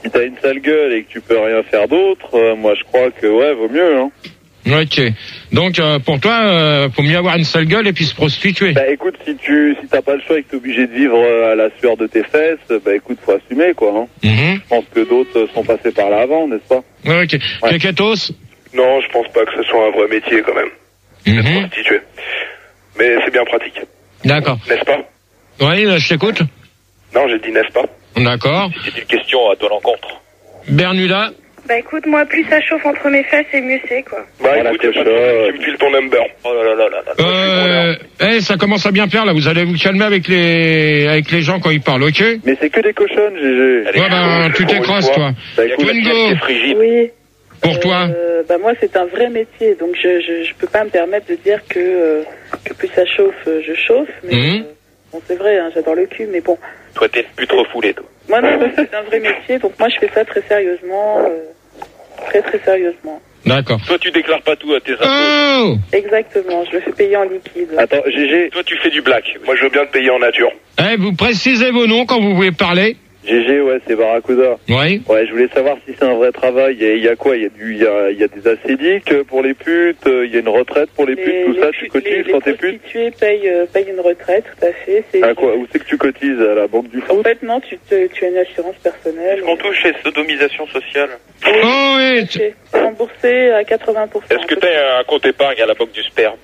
si t'as une sale gueule et que tu peux rien faire d'autre, euh, moi je crois que ouais, vaut mieux. Hein. Ok. Donc euh, pour toi, euh, faut mieux avoir une sale gueule et puis se prostituer. Bah écoute, si tu si t'as pas le choix et que t'es obligé de vivre euh, à la sueur de tes fesses, bah écoute, faut assumer quoi. Hein. Mm-hmm. Je pense que d'autres euh, sont passés par là avant, n'est-ce pas? Ok. Ouais. Keketos? Non, je pense pas que ce soit un vrai métier quand même. Mm-hmm. Prostitué. Mais c'est bien pratique. D'accord. N'est-ce pas? Oui, je t'écoute. Non, j'ai dit n'est-ce pas? D'accord. C'est une question à ton encontre. Bernuda? Bah écoute, moi, plus ça chauffe entre mes fesses, et mieux c'est, quoi. Bah écoute, y a pas de problème, tu me files ton number. Oh là là là là là. Euh, eh, ça commence à bien faire là. Vous allez vous calmer avec les avec les gens quand ils parlent, ok? Mais c'est que des cochonnes, G G. Ouais, bah tu t'écrasses toi. Bah écoute, Twingo, Oui. pour toi. Euh, bah moi c'est un vrai métier, donc je, je je peux pas me permettre de dire que euh, que plus ça chauffe, euh, je chauffe. Mais Mhm. euh, bon c'est vrai, hein, j'adore le cul, mais bon. Toi, t'es plus trop foulé, toi. Moi non, non, c'est un vrai métier, donc moi je fais ça très sérieusement, euh, très très sérieusement. D'accord. Toi, tu déclares pas tout à tes impôts. Oh! Exactement, je le fais payer en liquide. Attends, G G. Toi, tu fais du black. Moi, je veux bien te payer en nature. Eh, vous précisez vos noms quand vous voulez parler. G G, ouais, c'est Barracuda. Oui. Ouais, je voulais savoir si c'est un vrai travail. Il y a, il y a quoi? Il y a du, il y a, il y a des acédiques pour les putes. Il y a une retraite pour les putes. Tout ça, tu cotises quand t'es pute? Les prostituées payent, euh, payent une retraite, tout à fait. C'est... À quoi? Où c'est que tu cotises? À la banque du En foot? fait, non, tu, te, tu as une assurance personnelle. Est-ce qu'on touche les sodomisation sociale? Oh oui. C'est remboursé à quatre-vingts pour cent. Est-ce que t'as un compte épargne à la banque du sperme?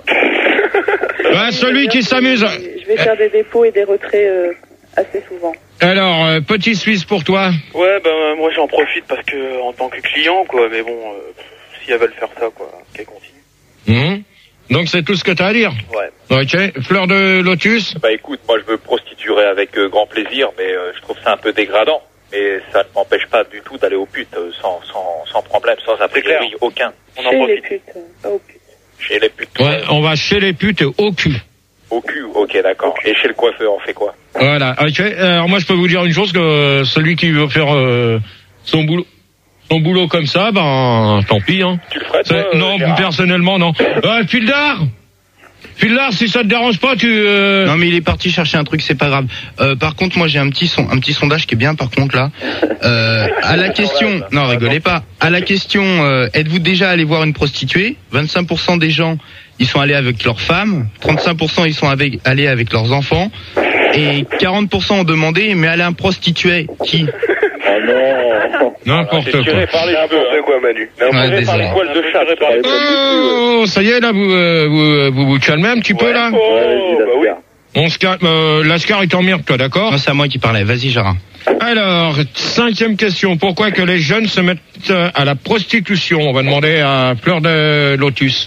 Bah, celui qui s'amuse. Je vais faire des dépôts et des retraits euh, assez souvent. Alors, euh, petit Suisse pour toi. Ouais, bah moi j'en profite parce que en tant que client, quoi. Mais bon, euh, si elles veulent faire ça, quoi, qu'elles continuent. Mhm. Donc c'est tout ce que t'as à dire. Ouais. Ok. Fleur de lotus. Bah écoute, moi je me prostituerai avec euh, grand plaisir, mais euh, je trouve ça un peu dégradant. Mais ça ne m'empêche pas du tout d'aller aux putes euh, sans, sans, sans problème, sans a priori aucun. On en Chez les profite. putes, euh, pas aux putes. Chez les putes. Ouais, on va chez les putes au cul. Au cul, ok, d'accord. Et chez le coiffeur, on fait quoi? Voilà. Ok. Alors moi je peux vous dire une chose, que euh, celui qui veut faire euh, son boulot, son boulot comme ça, ben tant pis. Hein. Tu le ferais C'est- toi, Non, euh, Gérard? personnellement non. Euh, Fildar, Fildar, si ça te dérange pas, tu. Euh... Non mais il est parti chercher un truc, c'est pas grave. Euh, par contre, moi j'ai un petit son, un petit sondage qui est bien. Par contre là, euh, à la question, non rigolez pas. À la question, euh, êtes-vous déjà allé voir une prostituée? vingt-cinq pour cent des gens, ils sont allés avec leurs femmes. trente-cinq pour cent ils sont avec, allés avec leurs enfants. Et quarante pour cent ont demandé, mais aller un prostitué qui? Oh non. N'importe C'est tiré quoi. par les cheveux, N'importe hein. quoi, Manu. Ouais, Tiré par désolé. les poils de chat. Par les poils de cul, Oh, ça y est là, vous euh, vous, vous vous calmez un petit peu là. ouais. Ouais, vas-y, Oh, bah oui. Lascar. On se calme. Euh, Lascar est en merde, toi, d'accord? Non, c'est à moi qui parlais. Vas-y, Gérard. Alors, cinquième question. Pourquoi que les jeunes se mettent euh, à la prostitution? On va demander à Fleur de Lotus.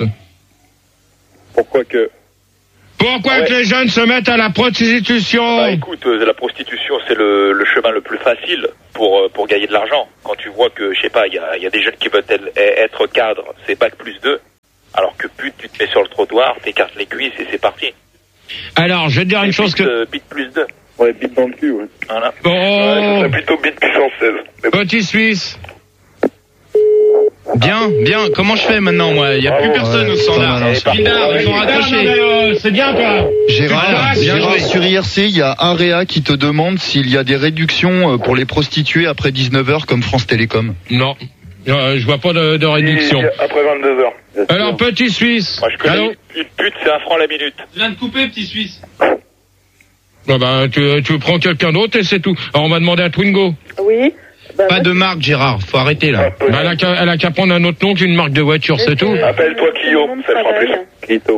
Pourquoi que? Pourquoi Ouais. que les jeunes se mettent à la prostitution? Bah écoute, euh, la prostitution c'est le, le chemin le plus facile pour euh, pour gagner de l'argent. Quand tu vois que, je sais pas, il y a, y a des jeunes qui veulent être, être cadres, c'est bac plus deux. Alors que pute, tu te mets sur le trottoir, t'écartes les cuisses et c'est parti. Alors, je vais te dire une Et chose bite, que... euh, bite plus deux. Ouais, bite dans le cul, ouais. Voilà. Ouais, Oh, ce serait plutôt bite puissance seize. Mais bon. petit Suisse. Bien, bien. Comment je fais maintenant, moi? Il y a plus personne au standard. non, non, c'est- Fildar, ils ont raccroché. euh, c'est bien, toi. Gérard, Voilà, bien Gérard, joué. sur I R C, il y a un réa qui te demande s'il y a des réductions euh, pour les prostituées après dix-neuf heures comme France Télécom. Non, euh, je vois pas de, de réduction. Et après vingt-deux heures. Bien sûr. Alors, petit Suisse. Moi je connais Allô? une pute, c'est un franc la minute. Je viens de couper, petit Suisse. Ah bah, tu, tu prends quelqu'un d'autre et c'est tout. Alors, on va demander à Twingo. Oui. Bah, Pas moi, de marque, Gérard. Faut arrêter là. Bah, elle a qu'à elle a qu'à prendre un autre nom qu'une marque de voiture, c'est tout. Appelle-toi Clio, c'est mon ça fera travail. plus. Clito.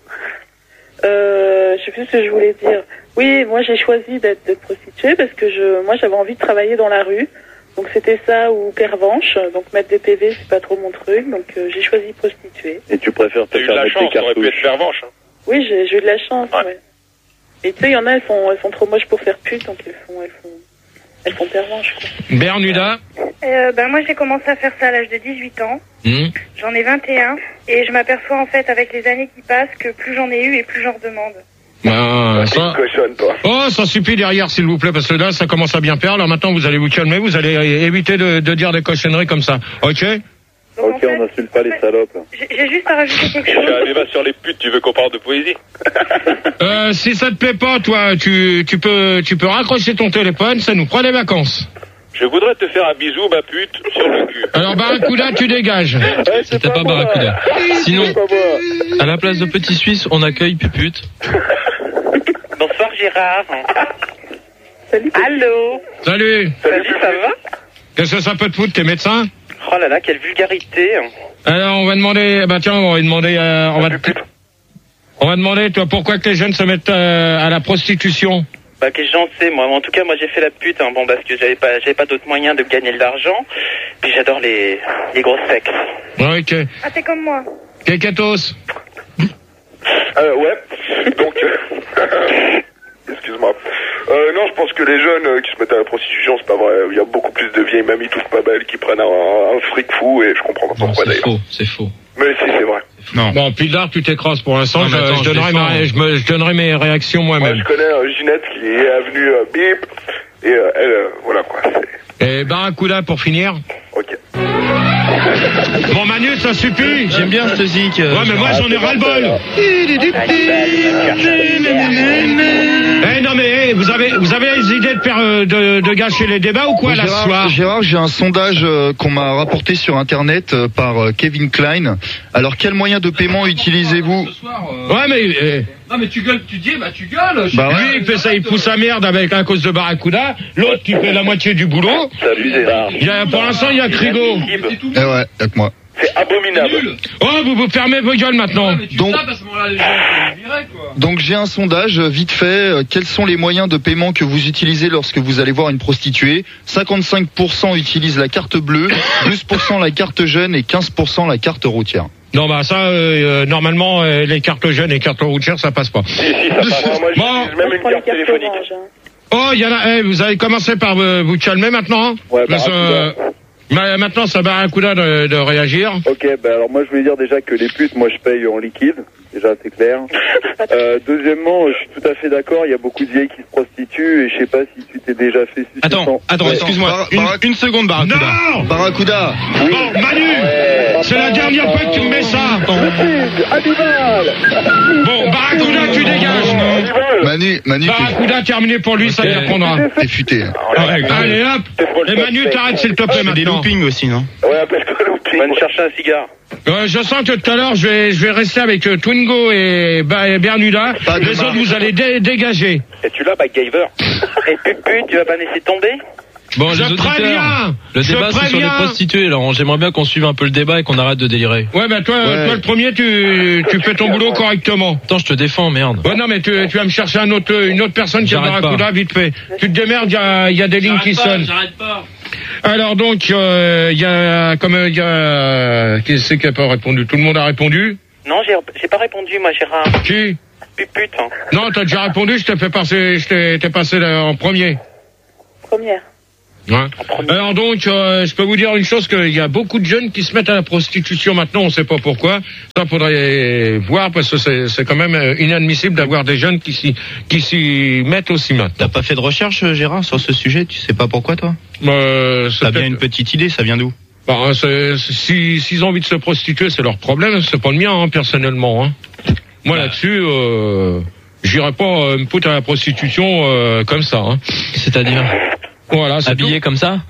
Euh, je sais plus ce que je voulais dire. Oui, moi j'ai choisi d'être de prostituée parce que je, moi j'avais envie de travailler dans la rue. Donc c'était ça ou pervenche. Donc mettre des P V c'est pas trop mon truc. Donc euh, j'ai choisi prostituée. Et tu préfères te T'as eu de faire la mettre chance, tes t'aurais pu être cartouches. fervanche. Hein. Oui, j'ai, j'ai eu de la chance. Ouais. Ouais. Et tu sais, il y en a, elles sont, elles sont trop moches pour faire pute, donc elles font, elles font, elles font pervenche. Quoi. Bernuda. Euh, ben moi j'ai commencé à faire ça à l'âge de dix-huit ans. Hmm. J'en ai vingt et un. Et je m'aperçois en fait avec les années qui passent que plus j'en ai eu et plus j'en redemande. Bah, ça... Cochonne, toi. Oh, ça suffit derrière, s'il vous plaît, parce que là, ça commence à bien faire. Alors maintenant, vous allez vous calmer, vous allez éviter de, de dire des cochonneries comme ça. Ok? Donc, en Ok, fait, on n'insulte pas les salopes. j'ai j'ai juste à rajouter quelque Je chose. suis un débat sur les putes, tu veux qu'on parle de poésie? Euh, si ça te plaît pas, toi, tu, tu peux, tu peux raccrocher ton téléphone, ça nous fera des vacances. Je voudrais te faire un bisou, ma pute, sur le cul. Alors, Barracuda, tu dégages. Ouais, C'était pas Barracuda. Sinon, à la place de Petit Suisse, on accueille Pupute. Bonsoir Gérard. Salut. Allô. Salut. Salut, ça va? Qu'est-ce que ça peut te foutre, t'es médecin? Oh là là, quelle vulgarité. Alors, on va demander, bah tiens, on va demander, euh, on va, on va demander, toi, pourquoi que les jeunes se mettent euh, à la prostitution? Bah que j'en sais moi. En tout cas, moi j'ai fait la pute, hein. Bon, parce que j'avais pas, j'avais pas d'autre moyen de gagner de l'argent. Puis j'adore les, les gros sexes. Ok. Ah, t'es comme moi. Keketos. Euh, ouais. Donc, euh... excuse-moi. Euh, non, je pense que les jeunes euh, qui se mettent à la prostitution, c'est pas vrai. Il y a beaucoup plus de vieilles mamies toutes pas belles qui prennent un, un fric fou et je comprends pas pourquoi d'ailleurs. C'est faux, c'est faux. Mais si, c'est vrai. Non. Bon, Pildar, tu t'écrases pour l'instant. Non, Je, attends, je, je donnerai défends. ma, je, me, je donnerai mes réactions Moi, moi-même. je connais euh, Ginette qui est avenue euh, Bip et euh, elle, euh, voilà quoi. c'est- Et Barracuda pour finir. Ok. Bon, Manu, ça suffit. J'aime bien ce zik. Ouais, mais moi j'en ai ras le bol. Eh non mais eh, vous avez vous avez les idées de, faire, euh, de, de gâcher les débats ou quoi là ce Gérard, soir? Gérard, j'ai un sondage euh, qu'on m'a rapporté sur internet euh, par euh, Kevin Klein. Alors, quel moyen de paiement utilisez-vous? Ouais mais eh, Non, mais tu gueules, tu dis, bah tu gueules. Bah ouais. lui il fait ça, il pousse sa merde avec à cause de Barracuda. L'autre qui fait la moitié du boulot. C'est abusé. Il y a, pour l'instant il y a Crigo. Eh ouais, y'a que moi. C'est abominable. Oh vous vous fermez vos gueules maintenant. Donc, à ce moment-là, les gens sont virés, quoi. donc j'ai un sondage euh, vite fait. Euh, Quels sont les moyens de paiement que vous utilisez lorsque vous allez voir une prostituée? cinquante-cinq pour cent utilisent la carte bleue, douze pour cent la carte jeune et quinze pour cent la carte routière. Non bah ça euh, euh, normalement euh, les cartes jeunes et cartes routières ça passe pas. Si, si, ça passe. Moi, Bon. j'utilise même une Pour les carte cartes téléphonique. orange, hein. Oh il y en a. Eh, vous avez commencé par euh, vous calmer maintenant. Hein Ouais, Parce que, euh, ma- maintenant ça Barracuda de, de réagir. Ok, bah alors moi je voulais dire déjà que les putes, moi je paye en liquide, déjà c'est clair. Euh, deuxièmement, je suis tout à fait d'accord, il y a beaucoup de vieilles qui se prostituent et je sais pas si tu t'es déjà fait sucer Attends, sans- attends, Ouais. excuse-moi. Bar- Une, Bar- une seconde, Barracuda. Non. Barracuda. Bon Manu, c'est la dernière fois que tu me mets ça. Hannibal. Bon Barracuda tu dégages. Manu, Manu, t'es- Barracuda terminé pour lui, ça y répondra. t'es futé. Allez hop. Et Manu t'arrêtes s'il te plaît C'est des maintenant. loopings aussi, non? Ouais, appelle-toi looping. Va me chercher un cigare. Euh, je sens que tout à l'heure je vais je vais rester avec euh, Twingo et, Ba- et Bernuda. Pas de Les marque. autres vous allez dé- dégager. Et tu l'as, MacGyver? Et pute, tu vas pas laisser tomber? Bon, Je les auditeurs, préviens. le Je débat c'est sur les préviens. prostituées. Alors, j'aimerais bien qu'on suive un peu le débat et qu'on arrête de délirer. Ouais bah toi Ouais. toi le premier tu tu fais ton boulot correctement. Attends, je te défends, merde. Ouais non mais tu tu vas me chercher un autre une autre personne qui a J'arrête Barracuda pas. vite fait. Tu te démerdes, il y a il y a des lignes qui sonnent. J'arrête pas. Alors donc il euh, y a comme il y a qui c'est qui a pas répondu? Tout le monde a répondu? Non, j'ai, j'ai pas répondu, moi, Gérard. Qui? Pupute. Hein. Non, t'as déjà répondu, je t'ai fait passer je t'ai t'ai passé là en premier. Première. Ouais. Alors donc, euh, je peux vous dire une chose, qu'il y a beaucoup de jeunes qui se mettent à la prostitution maintenant, on ne sait pas pourquoi. Ça faudrait voir parce que c'est, c'est quand même euh, inadmissible d'avoir des jeunes qui s'y, qui s'y mettent aussi maintenant. T'as pas fait de recherche, Gérard, sur ce sujet? Tu sais pas pourquoi, toi? Euh, c'est T'as bien peut-être- une petite idée, ça vient d'où? Bah, c'est, c'est- si, s'ils ont envie de se prostituer, c'est leur problème, c'est pas le mien, hein, personnellement. Hein. Moi là-dessus, euh, j'irai pas euh, me foutre à la prostitution euh, comme ça. Hein. C'est-à-dire Voilà, c'est habillé comme ça?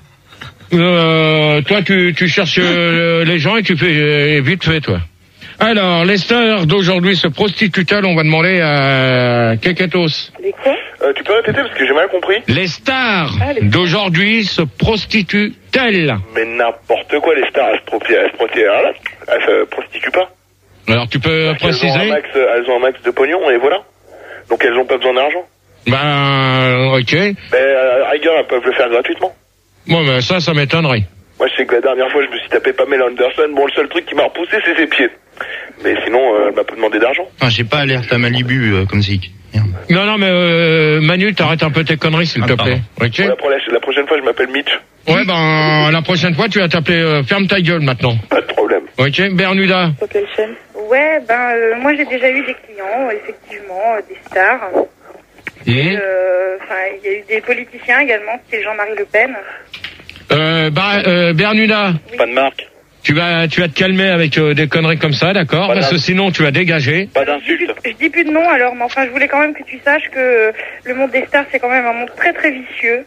Euh, toi, tu, tu cherches euh, les gens et tu fais euh, vite fait, toi. Alors, les stars d'aujourd'hui se prostituent-elles? On va demander à Keketos. Les quoi? Euh, tu peux répéter parce que j'ai mal compris. Les stars Ah, les- d'aujourd'hui se prostituent-elles? Mais n'importe quoi, les stars, elles se prostituent, elles se prostituent, elles se prostituent pas. Alors, tu peux Parce qu'elles ont un préciser? max, elles ont un max de pognon et voilà. Donc elles ont pas besoin d'argent. Ben, ok. Mais euh, à rigueur, elles peuvent le faire gratuitement. Bon, ben ça, ça m'étonnerait. Moi, je sais que la dernière fois, je me suis tapé Pamela Anderson. Bon, le seul truc qui m'a repoussé, c'est ses pieds. Mais sinon, euh, elle m'a pas demandé d'argent. Enfin, j'ai pas alerte à Malibu euh, comme zik. Merde. Non, non, mais euh, Manu, t'arrêtes un peu tes conneries, s'il Ah, te pardon. plaît. Ok. Bon, la, pro- la prochaine fois, je m'appelle Mitch. Ouais, ben, la prochaine fois, tu vas t'appeler euh, Ferme ta gueule maintenant. Pas de problème. Ok, Bernuda. Sur quelle chaîne? Ouais, ben euh, moi j'ai déjà eu des clients, effectivement, euh, des stars. Et Euh, Enfin, il y a eu des politiciens également, c'était Jean-Marie Le Pen. euh, bah, euh, Bernuda. Pas de marque. Tu vas, tu vas te calmer avec euh, des conneries comme ça, d'accord? Voilà. Parce que sinon, tu vas dégager. Pas Je dis, d'insulte. plus, je dis plus de nom alors, mais enfin je voulais quand même que tu saches que le monde des stars c'est quand même un monde très très vicieux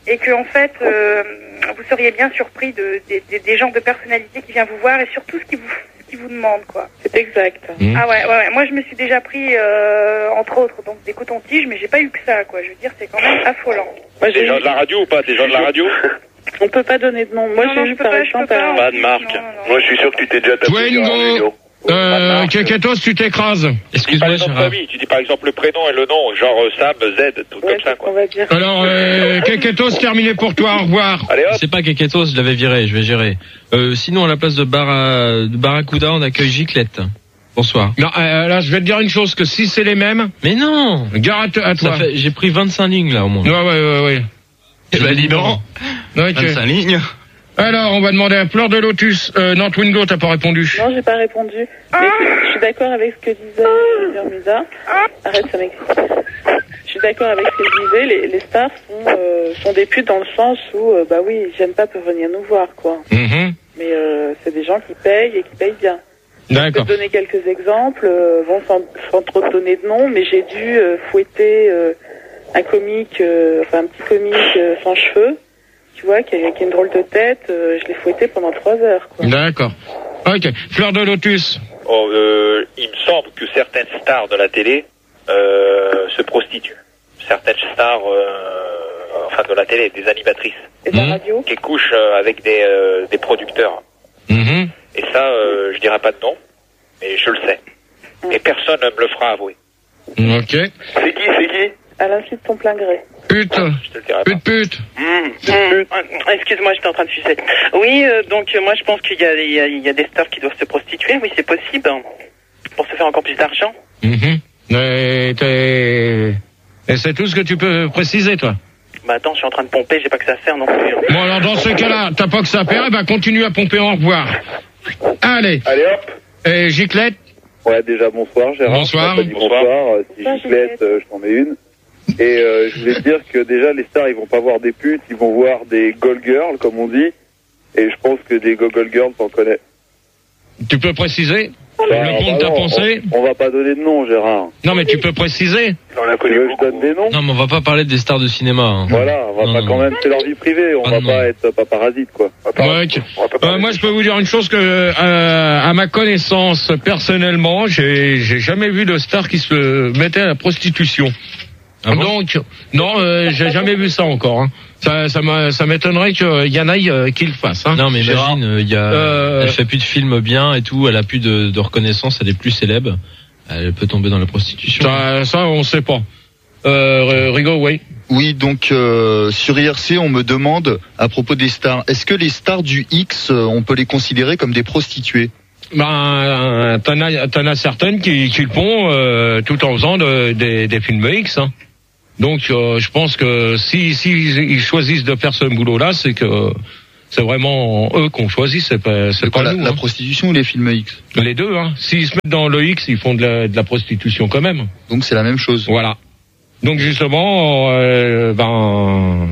et que en fait, euh, vous seriez bien surpris de, de, de- des gens de personnalité qui viennent vous voir et surtout ce qu'ils vous, ce qu'ils vous demandent, quoi. C'est exact. Mmh. Ah ouais, ouais, ouais. Moi, je me suis déjà pris, euh, entre autres, donc des cotons-tiges, mais j'ai pas eu que ça, quoi. Je veux dire, c'est quand même affolant. Moi, Des j'ai gens de la radio ou pas? Des gens de la radio? On peut pas donner de nom. Moi, Non, j'ai non, eu je peux par pas, je exemple peux pas. un- Pas de marque. Moi, je suis sûr que tu t'es déjà tapé sur un Twingo, Julio. euh, Keketos, tu t'écrases. Tu dis pas Excuse-moi, le nom de Gérard. famille, tu dis par exemple le prénom et le nom, genre euh, Sam, Z, tout Ouais, comme ça, on quoi. va dire. Alors, euh, Keketos, terminé pour toi, au revoir. Allez hop. C'est pas Keketos, je l'avais viré, je vais gérer. Euh, sinon, à la place de, Bara, de Barracuda, on accueille Giclette. Bonsoir. Non, euh, là, je vais te dire une chose, que si c'est les mêmes, Mais non! gare à, te- à toi. Ça fait, j'ai pris vingt-cinq lignes, là, au moins. Ouais, ouais, ouais, ouais. Eh ben, dis donc. Ok. vingt-cinq lignes. Alors, on va demander à Fleur de Lotus. Euh, non, Twingo, t'as pas répondu. Non, j'ai pas répondu. Mais je, je suis d'accord avec ce que disait Vermuda. Arrête, ça m'excite. Je suis d'accord avec ce qu'il disait. Les, les stars sont, euh, sont des putes dans le sens où, euh, bah oui, j'aime pas peuvent venir nous voir, quoi. Mhm. Mais euh, c'est des gens qui payent et qui payent bien. Je peux D'accord. te donner quelques exemples, euh, bon, sans, sans trop te donner de nom, mais j'ai dû euh, fouetter euh, un comique, euh, enfin un petit comique euh, sans cheveux, tu vois, qui a, qui a une drôle de tête. Euh, je l'ai fouetté pendant trois heures, quoi. D'accord. Ok. Fleur de Lotus. Oh, euh, il me semble que certaines stars de la télé euh, se prostituent. Certaines stars, euh, enfin de la télé, des animatrices, Et de la Mhm. radio. qui couchent euh, avec des, euh, des producteurs. Mhm. Et ça, euh, je dirais pas de nom, mais je le sais. Et personne ne me le fera avouer. Ok. C'est qui, c'est qui? À l'insu de ton plein gré. Pute. Je te le dirai pas. Pute, pute. Mmh. Excuse-moi, j'étais en train de sucer. Oui, euh, donc euh, moi je pense qu'il y a, il y, a, il y a des stars qui doivent se prostituer, oui c'est possible, hein, pour se faire encore plus d'argent. Mhm. Et, t'es- et c'est tout ce que tu peux préciser, toi. Bah attends, je suis en train de pomper, j'ai pas que ça à faire non plus. hein. Bon, alors dans ce cas-là, t'as pas que ça à faire, eh ben continue à pomper, au revoir. Allez. Allez hop. Et Giclette. Ouais, déjà bonsoir Gérard. Bonsoir. Je t'ai pas dit bonsoir. Euh, Si Bonsoir, Giclette, euh, je t'en mets une. Et euh, je voulais te dire que déjà les stars, ils vont pas voir des putes, ils vont voir des gold girls, comme on dit. Et je pense que des gold girls, t'en connais. Tu peux préciser Bah, le compte bah t'as non, pensé on, on va pas donner de nom, Gérard. Non, mais tu peux préciser. On a Tu connu veux que je beaucoup. donne des noms? Non, mais on va pas parler des stars de cinéma. Hein. Voilà, on va Non, pas non. quand même, c'est leur vie privée, on Ah, va non. pas être paparazzi, quoi. Ouais, ok. On va pas Euh, parler moi, de je peux vous dire une chose que, euh, à ma connaissance, personnellement, j'ai j'ai jamais vu de star qui se mettait à la prostitution. Ah bon Donc, non, euh, j'ai jamais vu ça encore. Hein. Ça, ça m'a- ça m'étonnerait qu'il y en ait euh, qui le fassent. Hein. Non, mais Gérard. imagine, euh, il y a, Euh, elle fait plus de films bien et tout, elle a plus de, de reconnaissance, elle est plus célèbre. Elle peut tomber dans la prostitution. Ça, ça, on sait pas. Euh, Rigo, oui. Oui, donc euh, sur I R C, on me demande à propos des stars, est-ce que les stars du X, euh, on peut les considérer comme des prostituées? Ben, t'en as, t'en as certaines qui, qui le font euh, tout en faisant de- des, des films X. Hein. Donc, euh, je pense que si, si ils choisissent de faire ce boulot-là, c'est que c'est vraiment eux qu'on choisit, c'est pas, c'est pas la, nous. la hein. prostitution ou les films X? Les deux. Hein. S'ils se mettent dans le X, ils font de la, de la prostitution quand même. Donc c'est la même chose. Voilà. Donc justement, euh, ben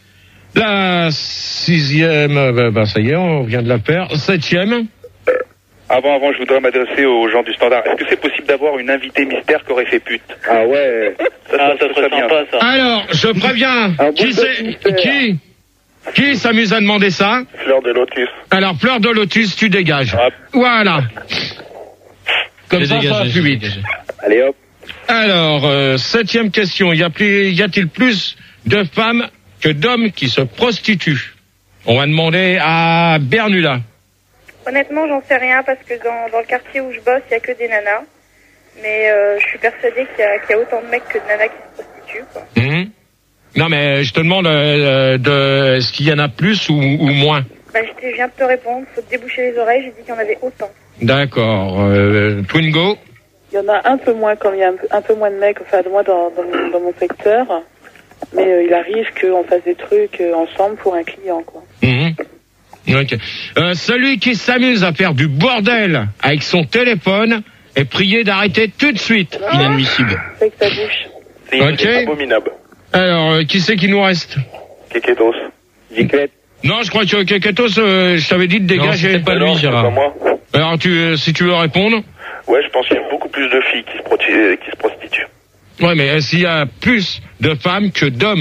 la sixième, ben, ben, ça y est, on vient de la faire. Septième. Avant, avant, je voudrais m'adresser aux gens du standard. Est-ce que c'est possible d'avoir une invitée mystère qui aurait fait pute? Ah ouais. Ça, Ah, ça serait serait bien. sympa ça. Alors, je préviens. Un Qui bulldog c'est mystère. qui qui s'amuse à demander ça? Fleur de Lotus. Alors, Fleur de Lotus, tu dégages. Ah. Voilà. Comme J'ai ça, ça dégagé, va j'ai plus vite. dégagé. Allez hop. Alors, euh, septième question. Y, a plus- y a-t-il plus de femmes que d'hommes qui se prostituent? On va demander à Bernuda. Honnêtement, j'en sais rien parce que dans, dans le quartier où je bosse, il y a que des nanas. Mais euh, je suis persuadée qu'il y, a- qu'il y a autant de mecs que de nanas qui se prostituent, quoi. Mhm. Non, mais je te demande euh, de est-ce qu'il y en a plus ou, ou moins? Bah, je, te- je viens de te répondre, faut te déboucher les oreilles, j'ai dit qu'il y en avait autant. D'accord. Euh, Twingo. Il y en a un peu moins quand il y a un peu, un peu moins de mecs, enfin de moi dans, dans, mon, dans mon secteur. Mais euh, il arrive qu'on fasse des trucs euh, ensemble pour un client, quoi. Mhm. Ok. Euh, celui qui s'amuse à faire du bordel avec son téléphone est prié d'arrêter tout de suite. Inadmissible. Fais que ta bouche. C'est Ok. abominable. Alors, euh, qui c'est qui nous reste? Keketos. Giclette. Non, je crois que Keketos, euh, je t'avais dit de Non, dégager. c'était pas lui, Alors, c'est Gérard. pas moi. Alors, tu, euh, si tu veux répondre. Ouais, je pense qu'il y a beaucoup plus de filles qui se, prosti- qui se prostituent. Ouais, mais est-ce qu'il y a plus de femmes que d'hommes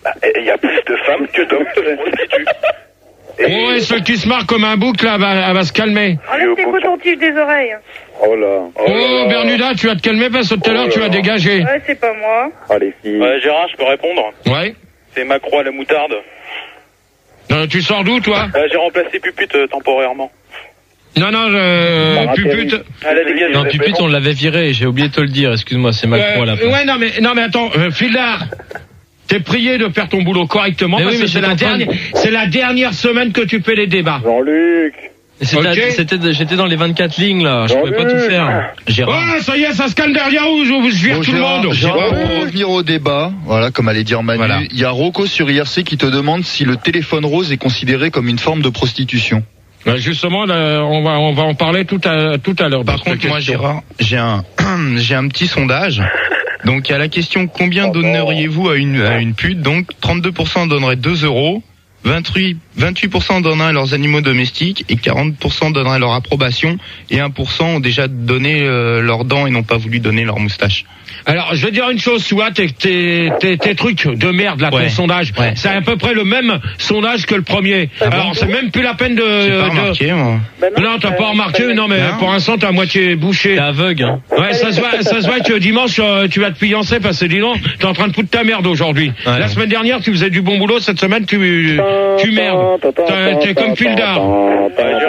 Bah, il y a plus de femmes que d'hommes qui se prostituent. Et... Ouais, ceux qui se marrent comme un bouc, là, va, elle va se calmer. Enlève tes cotons-tiges des oreilles. Oh là. Oh, oh Bernuda, tu vas te calmer parce que tout à l'heure, oh tu vas dégager. Ouais, c'est pas moi. Ah, les filles. Ouais, Gérard, je peux répondre? Ouais. C'est Macron à la moutarde. Non, tu sors d'où, toi? euh, J'ai remplacé Pupute euh, temporairement. Non, non, euh, Pupute. Elle a dégagé. Non, Pupute, on l'avait viré, j'ai oublié de te le dire, excuse-moi, c'est Macron euh, à la fin. Ouais, non, mais, non, mais attends, euh, Fildar. T'es prié de faire ton boulot correctement mais parce oui, que mais c'est la, dernière, de... c'est la dernière semaine que tu fais les débats. Jean-Luc. C'était, okay. c'était, j'étais dans les vingt-quatre lignes là, je pouvais pas tout faire. Gérard. Ouais, ça y est, ça se calme derrière vous, je, je vire bon, tout Gérard, le monde. Gérard, pour revenir au débat, voilà, comme allait dire Manu, voilà. Il y a Rocco sur I R C qui te demande si le téléphone rose est considéré comme une forme de prostitution. Ben justement, là, on va on va en parler tout à tout à l'heure. Par contre, moi, Gérard, j'ai un j'ai un petit sondage. Donc, à la question combien oh donneriez-vous à une à une pute, donc trente-deux pour cent donneraient deux euros, vingt-huit pour cent donneraient à leurs animaux domestiques et quarante pour cent donneraient leur approbation et un pour cent ont déjà donné euh, leurs dents et n'ont pas voulu donner leur moustache. Alors, je vais dire une chose, tu vois, tes, tes, tes, tes trucs de merde, là, ouais. ton sondage, ouais. c'est à peu près le même sondage que le premier. Ah Alors, bon c'est même plus la peine de... J'ai pas de... remarqué, moi. Bah non, non, t'as euh, pas remarqué, bah non, mais non. Pour l'instant, t'es à moitié bouché. T'es aveugle, hein. Ouais, ça se voit, ça se voit que dimanche, tu vas te fiancer parce que dis donc, t'es en train de foutre ta merde aujourd'hui. Ouais. La semaine dernière, tu faisais du bon boulot, cette semaine, tu, tu merdes. T'es comme Fildar. Bon,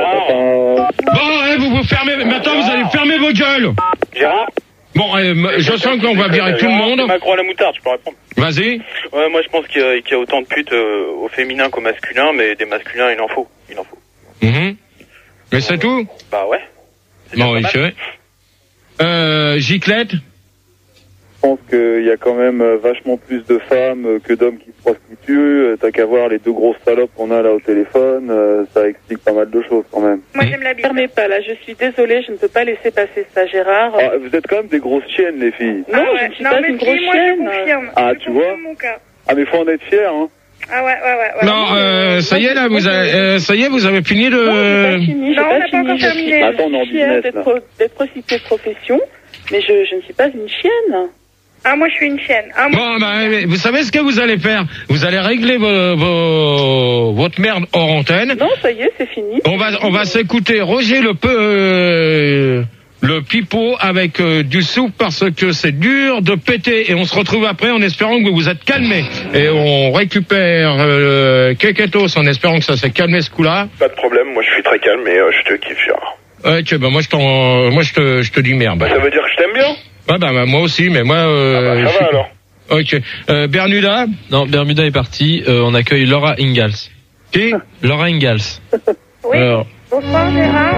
eh, vous vous fermez, maintenant, vous allez fermer vos gueules. Gérard? Bon, euh, je sens qu'on va virer tout le monde. Macron à la moutarde, je peux répondre. Vas-y. Ouais, moi je pense qu'il y a, qu'il y a autant de putes euh, au féminin qu'au masculin, mais des masculins, il en faut. Il en faut. Mmh. Mais c'est tout? Bah ouais. Bon, oui, c'est Euh, Giclette? Je pense qu'il y a quand même vachement plus de femmes que d'hommes qui se prostituent. T'as qu'à voir les deux grosses salopes qu'on a là au téléphone, ça explique pas mal de choses quand même. Moi j'aime la bite. Fermez pas là, je suis désolée, je ne peux pas laisser passer ça, Gérard. Ah, vous êtes quand même des grosses chiennes, les filles. Non, ah ouais. je ne suis non, pas mais une si, grosse moi, chienne. Je confirme. Ah, je tu vois mon cas. Ah, mais faut en être fier, hein. Ah ouais, ouais, ouais. ouais. Non, euh, ça y est là, vous avez, euh, ça y est, vous avez fini de. Non, j'ai pas fini, j'ai non, pas on n'a pas encore terminé. Attends, on est en business d'être, pro- d'être prostituée de profession, mais je, je ne suis pas une chienne. Ah, moi je suis une chienne. Ah, moi, bon, bah, vous savez ce que vous allez faire? Vous allez régler vos, vos, votre merde hors antenne. Non, ça y est, c'est fini. On va, on va s'écouter Roger le peu, euh, le pipeau avec euh, du soupe parce que c'est dur de péter et on se retrouve après en espérant que vous vous êtes calmés et on récupère euh, Keketos en espérant que ça s'est calmé ce coup-là. Pas de problème, moi je suis très calme et euh, je te kiffe, Gérard. Ok, bah moi je t'en, moi je te, je te dis merde. Bah, ça veut dire que je t'aime bien? Ah bah, bah moi aussi, mais moi. Euh, ah bah ça va suis... alors. Ok. Euh, Bermuda? Non, Bermuda est parti. Euh, on accueille Laura Ingalls. Qui? Laura Ingalls. Oui. Alors... Bonsoir Gérard.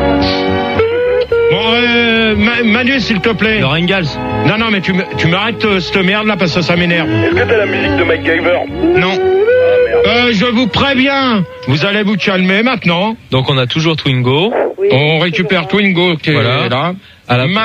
Bon, euh, Ma- Manu, s'il te plaît. Laura Ingalls. Non, non, mais tu, tu m'arrêtes euh, cette merde là parce que ça m'énerve. Est-ce que t'as la musique de MacGyver? Non. Ah merde. Euh, je vous préviens. Vous allez vous calmer maintenant. Donc on a toujours Twingo. Oui, On récupère Twingo qui Voilà. est là. À la